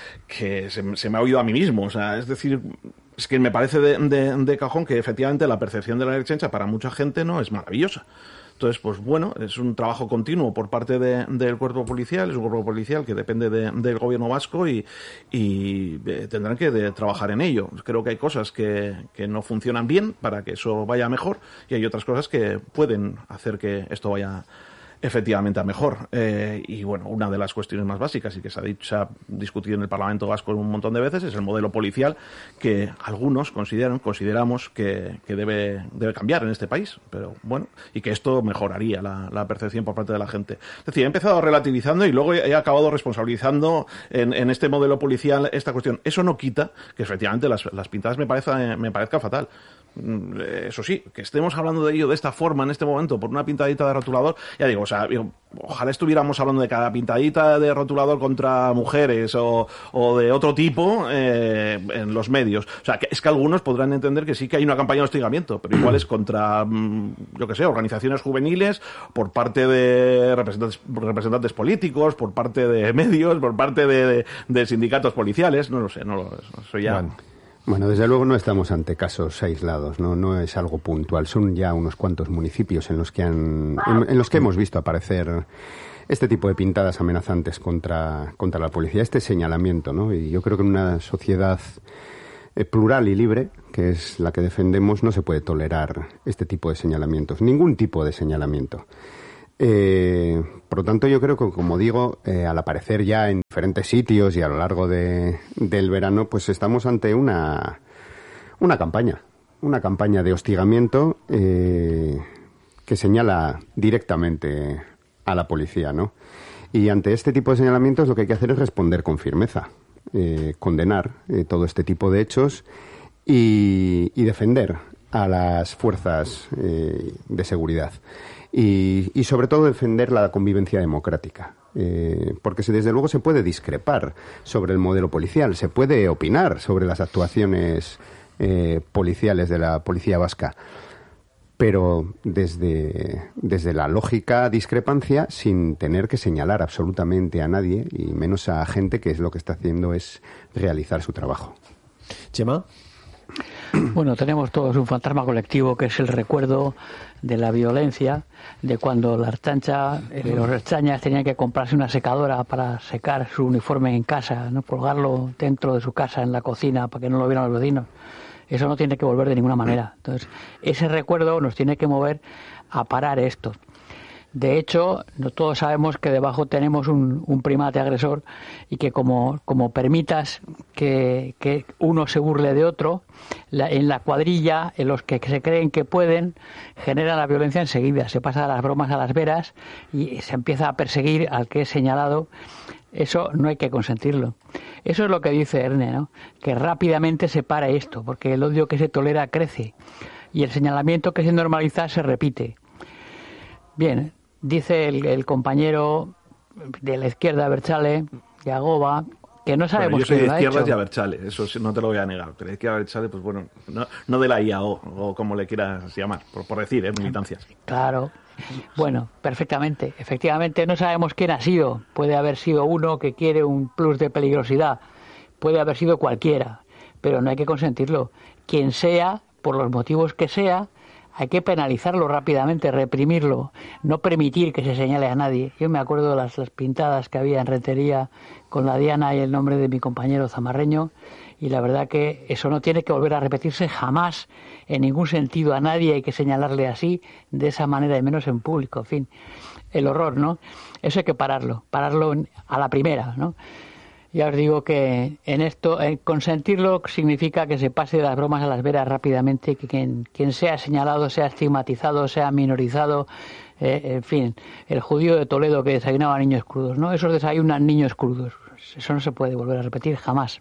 se me ha oído a mí mismo. O sea, es decir, es que me parece de cajón que efectivamente la percepción de la Ertzaintza para mucha gente no es maravillosa. Entonces, pues bueno, es un trabajo continuo por parte del cuerpo policial, es un cuerpo policial que depende del gobierno vasco y tendrán que trabajar en ello. Creo que hay cosas que no funcionan bien para que eso vaya mejor, y hay otras cosas que pueden hacer que esto vaya efectivamente a mejor. Y bueno, una de las cuestiones más básicas y que se ha discutido en el Parlamento vasco un montón de veces es el modelo policial, que algunos consideramos que debe cambiar en este país, pero bueno, y que esto mejoraría la percepción por parte de la gente. Es decir, he empezado relativizando y luego he acabado responsabilizando en este modelo policial esta cuestión. Eso no quita que efectivamente las pintadas me parezca fatal, Eso sí, que estemos hablando de ello de esta forma en este momento por una pintadita de rotulador, ya digo, o sea, ojalá estuviéramos hablando de cada pintadita de rotulador contra mujeres o de otro tipo en los medios. O sea, que es que algunos podrán entender que sí que hay una campaña de hostigamiento, pero igual es contra, yo que sé, organizaciones juveniles, por parte de representantes políticos, por parte de medios, por parte de sindicatos policiales, no lo sé, eso ya... Bueno, desde luego no estamos ante casos aislados, no es algo puntual. Son ya unos cuantos municipios en los que hemos visto aparecer este tipo de pintadas amenazantes contra la policía, este señalamiento, ¿no? Y yo creo que en una sociedad plural y libre, que es la que defendemos, no se puede tolerar este tipo de señalamientos, ningún tipo de señalamiento. Por lo tanto, yo creo que, como digo, al aparecer ya en diferentes sitios y a lo largo del verano, pues estamos ante una campaña de hostigamiento que señala directamente a la policía, ¿no? Y ante este tipo de señalamientos lo que hay que hacer es responder con firmeza, condenar todo este tipo de hechos y defender a las fuerzas de seguridad. Y sobre todo defender la convivencia democrática, porque desde luego se puede discrepar sobre el modelo policial, se puede opinar sobre las actuaciones policiales de la policía vasca, pero desde la lógica discrepancia, sin tener que señalar absolutamente a nadie, y menos a gente que lo que está haciendo es realizar su trabajo. Chema. Bueno, tenemos todos un fantasma colectivo que es el recuerdo de la violencia, de cuando los ertzañas tenían que comprarse una secadora para secar su uniforme en casa, no colgarlo dentro de su casa en la cocina para que no lo vieran los vecinos. Eso no tiene que volver de ninguna manera. Entonces, ese recuerdo nos tiene que mover a parar esto. De hecho, todos sabemos que debajo tenemos un primate agresor y que como permitas que uno se burle de otro, en la cuadrilla, en los que se creen que pueden, generan la violencia enseguida. Se pasa las bromas a las veras y se empieza a perseguir al que es señalado. Eso no hay que consentirlo. Eso es lo que dice Erne, ¿no? Que rápidamente se para esto, porque el odio que se tolera crece y el señalamiento que se normaliza se repite. Bien, dice el compañero de la izquierda, Berchale, Yagoba, que no sabemos yo soy de quién lo ha hecho. izquierdas y Berchale, eso sí, no te lo voy a negar. Pero la izquierda Berchale, pues bueno, no de la IAO, o como le quieras llamar, por decir, militancias. Claro. Bueno, perfectamente. Efectivamente, no sabemos quién ha sido. Puede haber sido uno que quiere un plus de peligrosidad. Puede haber sido cualquiera. Pero no hay que consentirlo. Quien sea, por los motivos que sea, hay que penalizarlo rápidamente, reprimirlo, no permitir que se señale a nadie. Yo me acuerdo de las pintadas que había en Rentería con la diana y el nombre de mi compañero zamarreño, y la verdad que eso no tiene que volver a repetirse jamás, en ningún sentido. A nadie hay que señalarle así, de esa manera, y menos en público. En fin, el horror, ¿no? Eso hay que pararlo a la primera, ¿no? Ya os digo que en esto, consentirlo significa que se pase de las bromas a las veras rápidamente, que quien sea señalado, sea estigmatizado, sea minorizado, en fin, el judío de Toledo que desayunaba niños crudos, ¿no? Esos desayunan niños crudos. Eso no se puede volver a repetir jamás.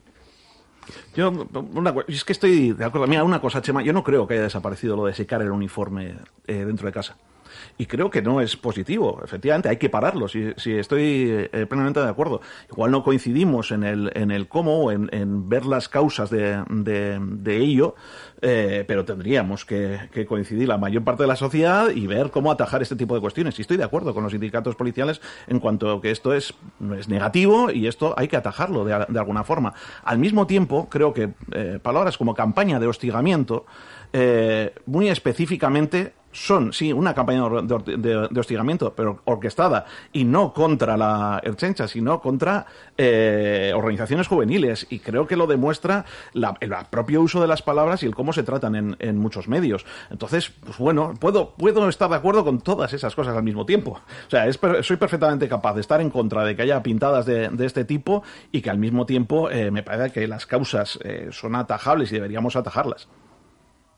Es que estoy de acuerdo. Mira, una cosa, Chema, yo no creo que haya desaparecido lo de secar el uniforme dentro de casa. Y creo que no es positivo. Efectivamente, hay que pararlo. Si estoy plenamente de acuerdo. Igual no coincidimos en el cómo, en ver las causas de ello, pero tendríamos que coincidir la mayor parte de la sociedad y ver cómo atajar este tipo de cuestiones. Y estoy de acuerdo con los sindicatos policiales en cuanto a que esto es negativo y esto hay que atajarlo de alguna forma. Al mismo tiempo, creo que palabras como campaña de hostigamiento, muy específicamente, son, sí, una campaña de hostigamiento, pero orquestada, y no contra la Ertzaintza, sino contra organizaciones juveniles. Y creo que lo demuestra el propio uso de las palabras y el cómo se tratan en muchos medios. Entonces, pues bueno, puedo estar de acuerdo con todas esas cosas al mismo tiempo. O sea, soy perfectamente capaz de estar en contra de que haya pintadas de este tipo y que al mismo tiempo me parece que las causas son atajables y deberíamos atajarlas.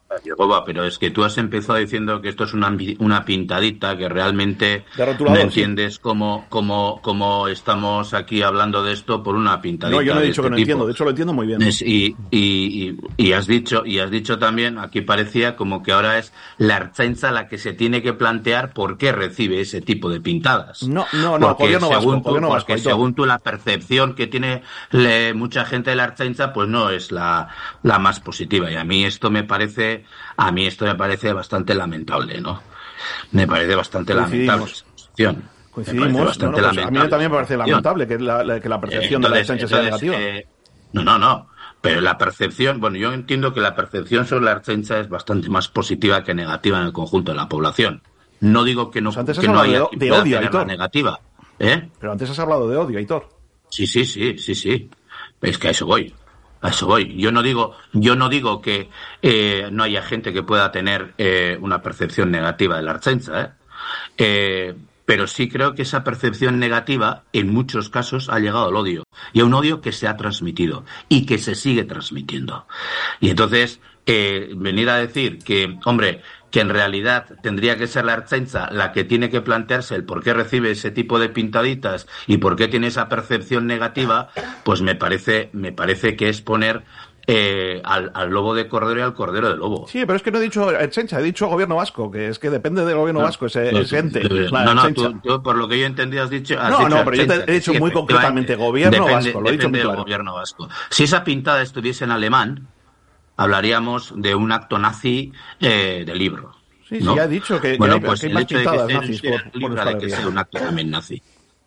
Yagoba, pero es que tú has empezado diciendo que esto es una pintadita, que realmente no entiendes cómo estamos aquí hablando de esto por una pintadita. No, yo no he dicho que no tipo. entiendo, de hecho lo entiendo muy bien. Y has dicho también, aquí parecía como que ahora es la Ertzaintza la que se tiene que plantear por qué recibe ese tipo de pintadas. No, porque gobierno vasco, según tú la percepción que tiene mucha gente de la Ertzaintza, pues no es la más positiva. Y a mí esto me parece bastante lamentable, ¿no? Me parece bastante lamentable esa posición. Coincidimos. A mí también me parece lamentable que la percepción de la Ertzaintza sea negativa. No. Pero la percepción, yo entiendo que la percepción sobre la Ertzaintza es bastante más positiva que negativa en el conjunto de la población. No digo que no, antes que no haya de odio, la negativa. Pero antes has hablado de odio, Aitor. Sí. Es que a eso voy. Yo no digo que no haya gente que pueda tener una percepción negativa de la Ertzaintza, pero sí creo que esa percepción negativa en muchos casos ha llegado al odio, y a un odio que se ha transmitido y que se sigue transmitiendo. Y entonces venir a decir que, hombre, que en realidad tendría que ser la Ertzaintza la que tiene que plantearse el por qué recibe ese tipo de pintaditas y por qué tiene esa percepción negativa, pues me parece que es poner al lobo de cordero y al cordero de lobo. Sí, pero es que no he dicho Ertzaintza, he dicho gobierno vasco, que es que depende del gobierno vasco ese ente. Tú, por lo que yo entendí, has dicho pero yo te he dicho muy concretamente gobierno vasco, lo he dicho muy claro. Gobierno vasco. Si esa pintada estuviese en alemán, hablaríamos de un acto nazi de libro. Sí, ¿no? ya he dicho que, pues que hay el más hecho de pintadas que nazis libro de que sea un acto también nazi.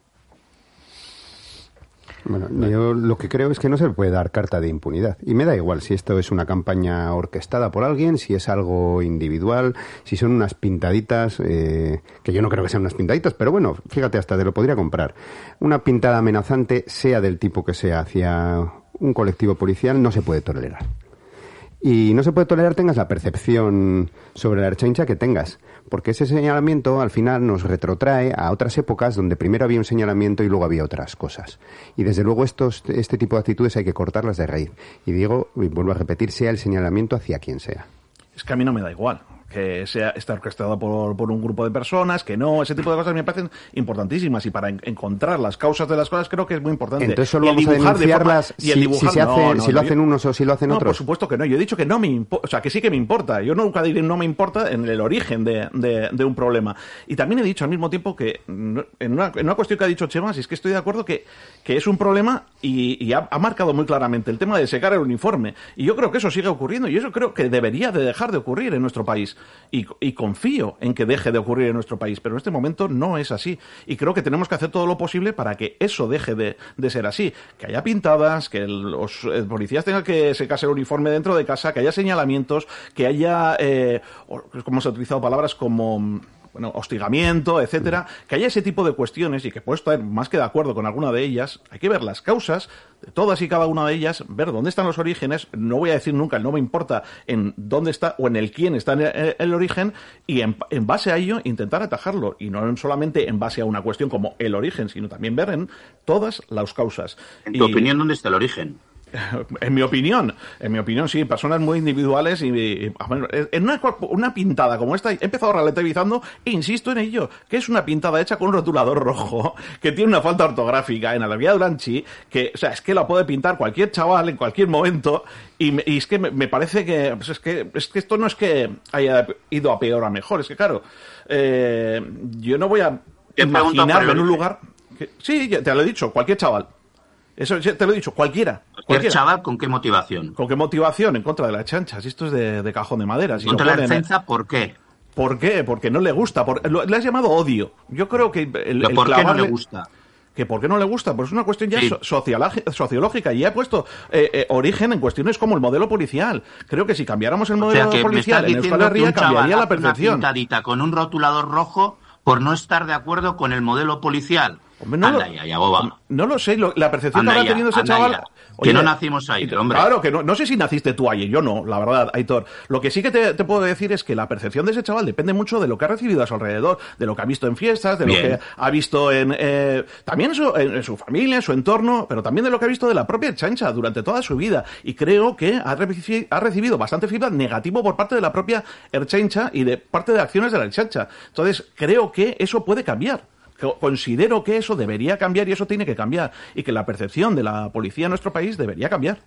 Bueno, yo lo que creo es que no se le puede dar carta de impunidad. Y me da igual si esto es una campaña orquestada por alguien, si es algo individual, si son unas pintaditas, que yo no creo que sean unas pintaditas, pero bueno, fíjate, hasta te lo podría comprar. Una pintada amenazante, sea del tipo que sea, hacia un colectivo policial, no se puede tolerar. Y no se puede tolerar tengas la percepción sobre la Ertzaintza que tengas, porque ese señalamiento al final nos retrotrae a otras épocas donde primero había un señalamiento y luego había otras cosas. Y desde luego este tipo de actitudes hay que cortarlas de raíz. Y digo, y vuelvo a repetir, sea el señalamiento hacia quien sea. Es que a mí no me da igual que está orquestado por un grupo de personas, que no, ese tipo de cosas me parecen importantísimas, y para encontrar las causas de las cosas creo que es muy importante. Entonces solo vamos a denunciarlas si lo hacen unos o si lo hacen otros. No, por supuesto que no. Yo he dicho que no me importa, o sea, que sí que me importa. Yo nunca diré no me importa en el origen de un problema. Y también he dicho al mismo tiempo que en una cuestión que ha dicho Chema, si es que estoy de acuerdo que es un problema y ha marcado muy claramente el tema de secar el uniforme. Y yo creo que eso sigue ocurriendo, y eso creo que debería de dejar de ocurrir en nuestro país. Y confío en que deje de ocurrir en nuestro país, pero en este momento no es así, y creo que tenemos que hacer todo lo posible para que eso deje de ser así, que haya pintadas, que los policías tengan que secarse el uniforme dentro de casa, que haya señalamientos, que haya, como se ha utilizado palabras como hostigamiento, etcétera, que haya ese tipo de cuestiones, y que puedo estar más que de acuerdo con alguna de ellas. Hay que ver las causas de todas y cada una de ellas, ver dónde están los orígenes. No voy a decir nunca, no me importa en dónde está o en el quién está el origen, y en base a ello intentar atajarlo, y no solamente en base a una cuestión como el origen, sino también ver en todas las causas. En tu opinión, ¿dónde está el origen? En mi opinión sí, personas muy individuales, y en una pintada como esta he empezado relativizando e insisto en ello, que es una pintada hecha con un rotulador rojo, que tiene una falta ortográfica en Alavía Duranchi, que, o sea, es que la puede pintar cualquier chaval en cualquier momento, y es que me parece que, pues es que esto no es que haya ido a peor a mejor, es que claro, yo no voy a imaginarme en un lugar que, sí, te lo he dicho, cualquier chaval. Eso te lo he dicho, cualquiera. ¿Cualquier chaval con qué motivación? ¿Con qué motivación? En contra de las chanchas. Esto es de cajón de madera. Si ¿contra la Ertzaintza por qué? ¿Por qué? Porque no le gusta. Le has llamado odio. Yo creo que... ¿Por qué no le gusta? ¿Que por qué no le gusta? Pues es una cuestión ya sociológica. Y he puesto origen en cuestiones como el modelo policial. Creo que si cambiáramos el modelo policial en Euskal Herria, cambiaría la percepción. Una pintadita con un rotulador rojo por no estar de acuerdo con el modelo policial. Hombre, no lo sé, la percepción que habrá tenido ese chaval... Oye, que no nacimos ahí, hombre. Claro, que no sé si naciste tú ayer, yo no, la verdad, Aitor. Lo que sí que te puedo decir es que la percepción de ese chaval depende mucho de lo que ha recibido a su alrededor, de lo que ha visto en fiestas, de lo que ha visto también en su familia, en su entorno, pero también de lo que ha visto de la propia Ertzaintza durante toda su vida. Y creo que ha recibido bastante feedback negativo por parte de la propia Ertzaintza y de parte de acciones de la Ertzaintza. Entonces, creo que eso puede cambiar. Considero que eso debería cambiar y eso tiene que cambiar. Y que la percepción de la policía en nuestro país debería cambiar.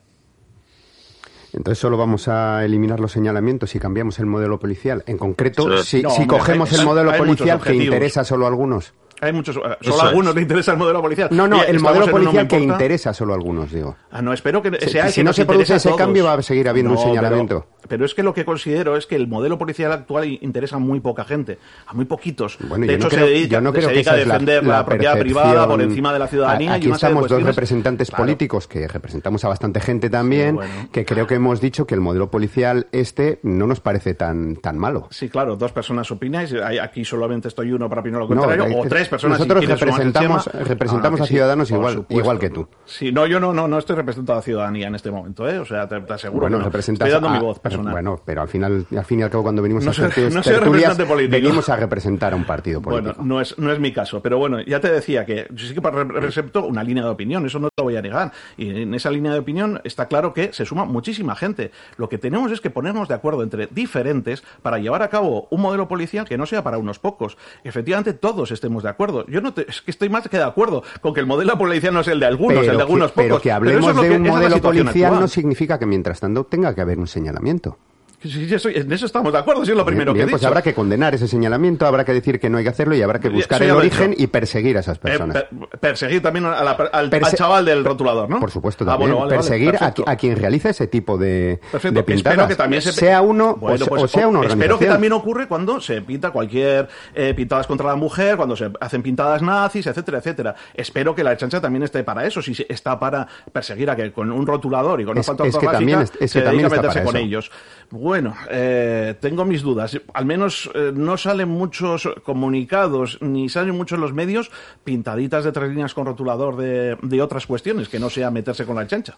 Entonces solo vamos a eliminar los señalamientos y cambiamos el modelo policial. En concreto, si cogemos el modelo policial que interesa solo a algunos. Hay muchos, solo a algunos le interesa el modelo policial. No, el modelo policial que interesa solo a algunos, digo. No, espero que sea si no se produce ese cambio va a seguir habiendo un señalamiento. Pero es que lo que considero es que el modelo policial actual interesa a muy poca gente, a muy poquitos. Bueno, de hecho, se dedica a defender la propiedad privada por encima de la ciudadanía. Aquí estamos dos representantes políticos que representamos a bastante gente también, que creo que hemos dicho que el modelo policial no nos parece tan malo. Sí, claro, dos personas opináis, aquí solamente estoy uno para opinar lo contrario, o tres personas. Nosotros representamos a ciudadanos igual que tú. Sí, yo no estoy representando a la ciudadanía en este momento, ¿eh? O sea, te aseguro que no. Estoy dando mi voz personal. Bueno, pero al fin y al cabo cuando venimos a hacer tertulias, venimos a representar a un partido político. Bueno, no es mi caso, pero bueno, ya te decía que yo sí que represento una línea de opinión, eso no te lo voy a negar. Y en esa línea de opinión está claro que se suma muchísima gente. Lo que tenemos es que ponernos de acuerdo entre diferentes para llevar a cabo un modelo policial que no sea para unos pocos. Efectivamente, todos estemos de acuerdo. Es que estoy más que de acuerdo con que el modelo policial no es el de algunos, el de algunos pocos. Pero que hablemos de un modelo policial no significa que mientras tanto tenga que haber un señalamiento. Sí, en eso estamos de acuerdo, sí es lo primero que he dicho. Pues habrá que condenar ese señalamiento, habrá que decir que no hay que hacerlo y habrá que buscar el origen y perseguir a esas personas. Perseguir también al chaval del rotulador, ¿no? Por supuesto, también. Perseguir a quien realiza ese tipo de pintadas. Espero que también sea uno o sea una organización. Espero que también ocurre cuando se pinta cualquier pintadas contra la mujer, cuando se hacen pintadas nazis, etcétera, etcétera. Espero que la Ertzaintza también esté para eso, si está para perseguir a que con un rotulador y con una falta ortográfica se dedica a meterse con ellos. Bueno, tengo mis dudas. Al menos no salen muchos comunicados ni salen muchos los medios pintaditas de 3 líneas con rotulador de otras cuestiones, que no sea meterse con la Ertzaintza.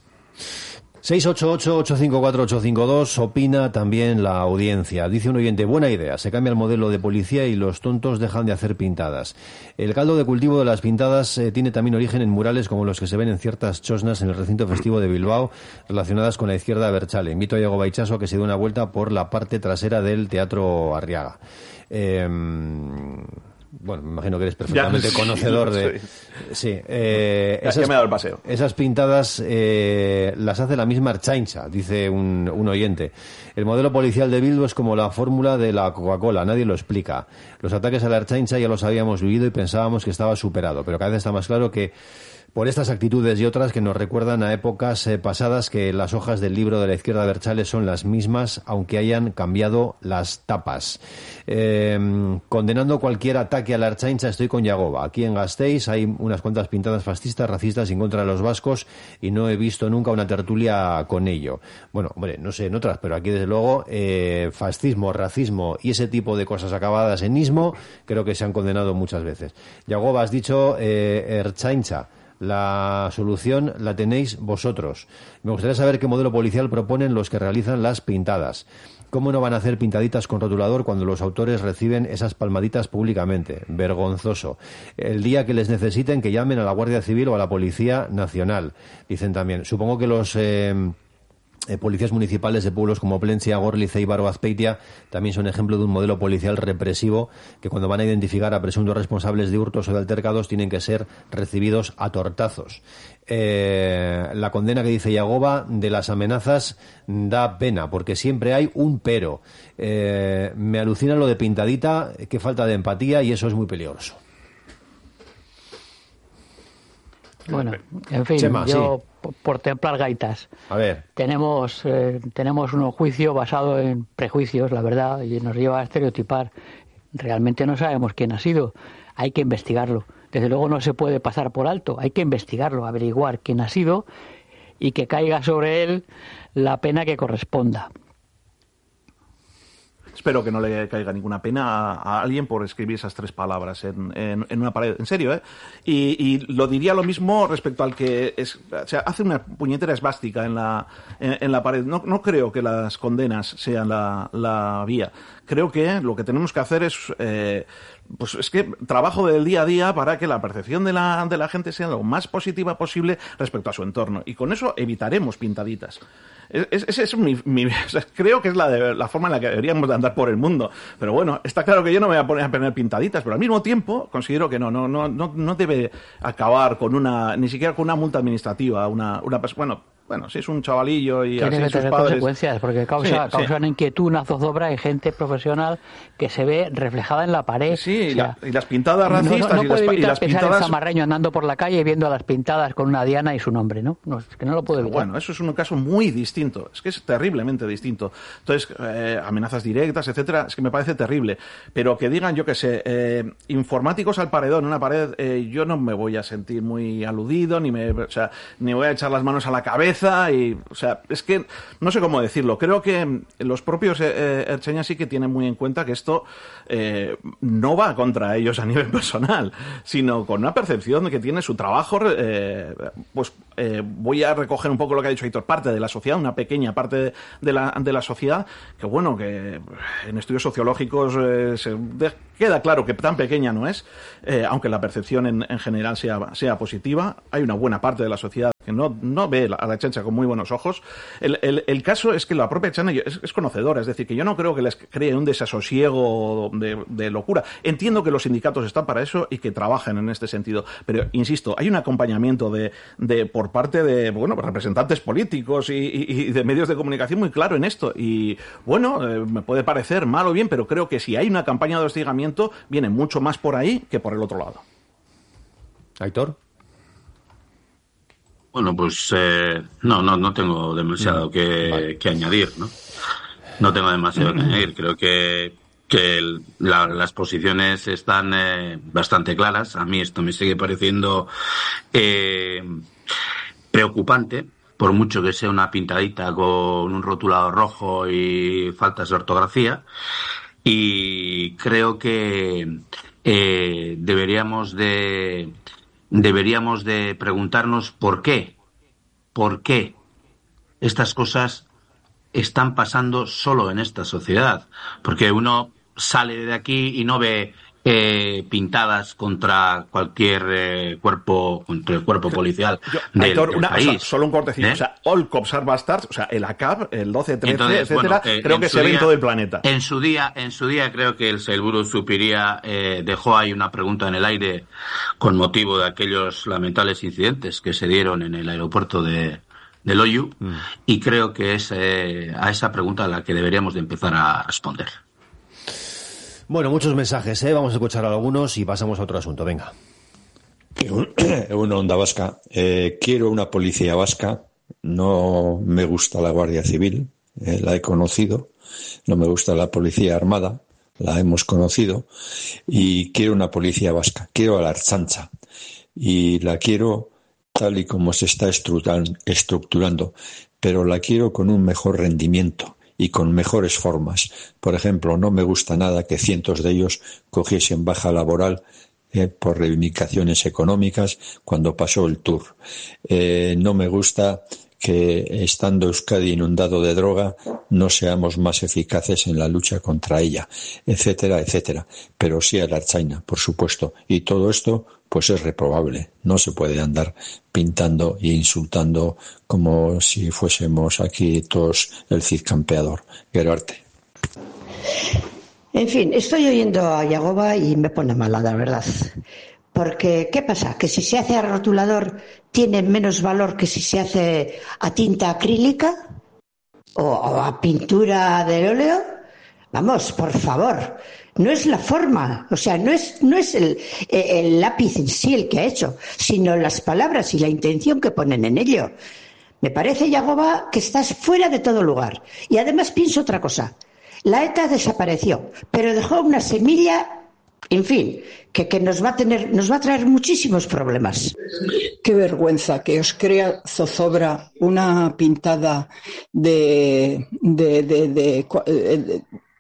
688-854-852, opina también la audiencia. Dice un oyente, buena idea, se cambia el modelo de policía y los tontos dejan de hacer pintadas. El caldo de cultivo de las pintadas tiene también origen en murales como los que se ven en ciertas chosnas en el recinto festivo de Bilbao relacionadas con la izquierda abertzale. Invito a Iago Itxaso a que se dé una vuelta por la parte trasera del Teatro Arriaga. Bueno, me imagino que eres perfectamente conocedor de... Sí. Ya me he dado el paseo. Esas pintadas las hace la misma Ertzaintza, dice un oyente. El modelo policial de Bildu es como la fórmula de la Coca-Cola, nadie lo explica. Los ataques a la Ertzaintza ya los habíamos vivido y pensábamos que estaba superado, pero cada vez está más claro que por estas actitudes y otras que nos recuerdan a épocas pasadas, que las hojas del libro de la izquierda abertzale son las mismas, aunque hayan cambiado las tapas. Condenando cualquier ataque a la Ertzaintza estoy con Yagoba. Aquí en Gasteiz hay unas cuantas pintadas fascistas, racistas en contra de los vascos y no he visto nunca una tertulia con ello. Bueno, hombre, no sé en otras, pero aquí desde luego fascismo, racismo y ese tipo de cosas acabadas en ismo creo que se han condenado muchas veces. Yagoba, has dicho Ertzaintza. La solución la tenéis vosotros. Me gustaría saber qué modelo policial proponen los que realizan las pintadas. ¿Cómo no van a hacer pintaditas con rotulador cuando los autores reciben esas palmaditas públicamente? Vergonzoso. El día que les necesiten, que llamen a la Guardia Civil o a la Policía Nacional. Dicen también. Supongo que los policías municipales de pueblos como Plentzia, Gorliz, Eibar o Azpeitia también son ejemplo de un modelo policial represivo que cuando van a identificar a presuntos responsables de hurtos o de altercados tienen que ser recibidos a tortazos. La condena que dice Yagoba de las amenazas da pena porque siempre hay un pero. Me alucina lo de pintadita, que falta de empatía y eso es muy peligroso. Bueno, en fin, Chema, yo por templar gaitas. A ver. Tenemos un juicio basado en prejuicios, la verdad, y nos lleva a estereotipar. Realmente no sabemos quién ha sido. Hay que investigarlo. Desde luego no se puede pasar por alto. Hay que investigarlo, averiguar quién ha sido y que caiga sobre él la pena que corresponda. espero que no le caiga ninguna pena a alguien por escribir esas 3 palabras en una pared. En serio, ¿eh? Y lo diría lo mismo respecto al que hace una puñetera esvástica en la pared. No creo que las condenas sean la vía. Creo que lo que tenemos que hacer es trabajo del día a día para que la percepción de la gente sea lo más positiva posible respecto a su entorno. Y con eso evitaremos pintaditas. Creo que es la forma en la que deberíamos de andar por el mundo. Pero bueno, está claro que yo no me voy a poner a poner pintaditas, pero al mismo tiempo considero que no debe acabar ni siquiera con una multa administrativa, bueno, si es un chavalillo y tiene así que sus tener padres... consecuencias, porque causan inquietud, una zozobra y gente profesional que se ve reflejada en la pared. Sí, y las pintadas racistas no puede evitar y las pensar pintadas... en Zamarreño andando por la calle y viendo a las pintadas con una diana y su nombre, ¿no? Es que no lo puede evitar. Bueno, eso es un caso muy distinto, es que es terriblemente distinto. Entonces, amenazas directas, etcétera, es que me parece terrible. Pero que digan, yo qué sé, informáticos al paredón, una pared, yo no me voy a sentir muy aludido, ni voy a echar las manos a la cabeza. Es que no sé cómo decirlo. Creo que los propios ertzainas sí que tienen muy en cuenta que esto no va contra ellos a nivel personal, sino con una percepción de que tiene su trabajo. Voy a recoger un poco lo que ha dicho Aitor, parte de la sociedad, una pequeña parte de la sociedad, que en estudios sociológicos queda claro que tan pequeña no es, aunque la percepción en general sea positiva. Hay una buena parte de la sociedad que no ve a la Ertzaintza con muy buenos ojos. El caso es que la propia Ertzaintza es conocedora, es decir, que yo no creo que les cree un desasosiego de locura. Entiendo que los sindicatos están para eso y que trabajen en este sentido, pero insisto, hay un acompañamiento por parte de representantes políticos y de medios de comunicación muy claro en esto. Y me puede parecer mal o bien, pero creo que si hay una campaña de hostigamiento, viene mucho más por ahí que por el otro lado. Aitor. Bueno, pues no tengo demasiado que añadir, ¿no? No tengo demasiado que añadir. Creo que las posiciones están bastante claras. A mí esto me sigue pareciendo preocupante, por mucho que sea una pintadita con un rotulado rojo y faltas de ortografía. Y creo que deberíamos de preguntarnos por qué estas cosas están pasando solo en esta sociedad, porque uno sale de aquí y no ve pintadas contra cualquier cuerpo, contra el cuerpo policial del país. Solo un cortecito, All Cops Are Bastards, el ACAB, el 12-13, etcétera, creo que se ve en todo el planeta. En su día creo que el Selburu Zupiria dejó ahí una pregunta en el aire con motivo de aquellos lamentables incidentes que se dieron en el aeropuerto de Loiu, y creo que es a esa pregunta a la que deberíamos de empezar a responder. Bueno, muchos mensajes, vamos a escuchar algunos y pasamos a otro asunto. Venga. Una Onda Vasca. Quiero una policía vasca. No me gusta la Guardia Civil, la he conocido. No me gusta la Policía Armada, la hemos conocido. Y quiero una policía vasca. Quiero a la Ertzaintza. Y la quiero tal y como se está estructurando, pero la quiero con un mejor rendimiento y con mejores formas. Por ejemplo, no me gusta nada que cientos de ellos cogiesen baja laboral por reivindicaciones económicas cuando pasó el Tour. No me gusta que, estando Euskadi inundado de droga, no seamos más eficaces en la lucha contra ella, etcétera, etcétera. Pero sí a la Ertzaintza, por supuesto. Y todo esto, pues es reprobable. No se puede andar pintando e insultando como si fuésemos aquí todos el Cid campeador. Gerarte. En fin, estoy oyendo a Yagoba y me pone mala, la verdad. Porque, ¿qué pasa? ¿Que si se hace a rotulador tiene menos valor que si se hace a tinta acrílica? ¿O a pintura de óleo? Vamos, por favor. No es la forma, o sea, no es el lápiz en sí el que ha hecho, sino las palabras y la intención que ponen en ello. Me parece, Yagoba, que estás fuera de todo lugar. Y además pienso otra cosa. La ETA desapareció, pero dejó una semilla, en fin, que nos va a traer muchísimos problemas. Qué vergüenza que os crea zozobra una pintada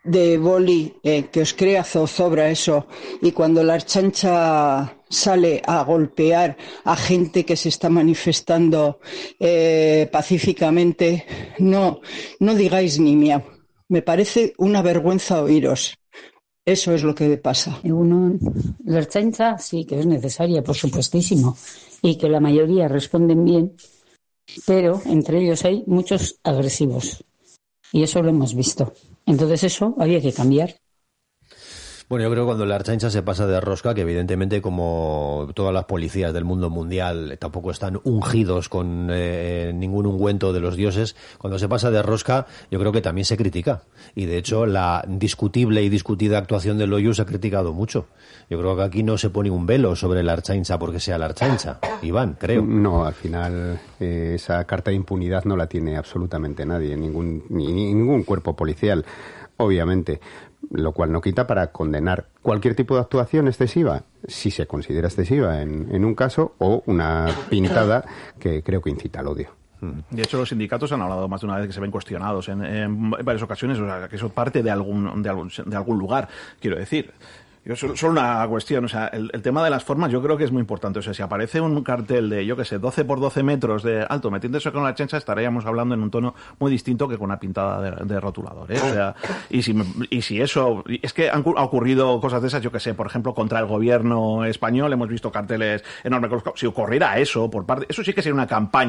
de boli que os crea zozobra eso, y cuando la Ertzaintza sale a golpear a gente que se está manifestando pacíficamente, no digáis ni miau. Me parece una vergüenza oíros. Eso es lo que pasa. La Ertzaintza sí que es necesaria, por supuestísimo, y que la mayoría responden bien, pero entre ellos hay muchos agresivos. Y eso lo hemos visto. Entonces eso había que cambiar. Bueno, yo creo que cuando la Ertzaintza se pasa de rosca, que evidentemente como todas las policías del mundo mundial tampoco están ungidos con ningún ungüento de los dioses, cuando se pasa de rosca yo creo que también se critica. Y de hecho la discutible y discutida actuación de Loiu se ha criticado mucho. Yo creo que aquí no se pone un velo sobre la Ertzaintza porque sea la Ertzaintza. Iván, creo. No, al final esa carta de impunidad no la tiene absolutamente nadie, ningún cuerpo policial, obviamente. Lo cual no quita para condenar cualquier tipo de actuación excesiva, si se considera excesiva en un caso, o una pintada que creo que incita al odio. De hecho, los sindicatos han hablado más de una vez que se ven cuestionados en varias ocasiones, o sea, que eso parte de algún lugar, quiero decir. Solo una cuestión, o sea, el tema de las formas yo creo que es muy importante. O sea, si aparece un cartel de, 12 por 12 metros de alto metiéndose con la Ertzaintza, estaríamos hablando en un tono muy distinto que con una pintada de rotulador, ¿eh? O sea, y si eso, es que ha ocurrido cosas de esas, yo que sé, por ejemplo, contra el gobierno español hemos visto carteles enormes. Si ocurriera eso por parte, eso sí que sería una campaña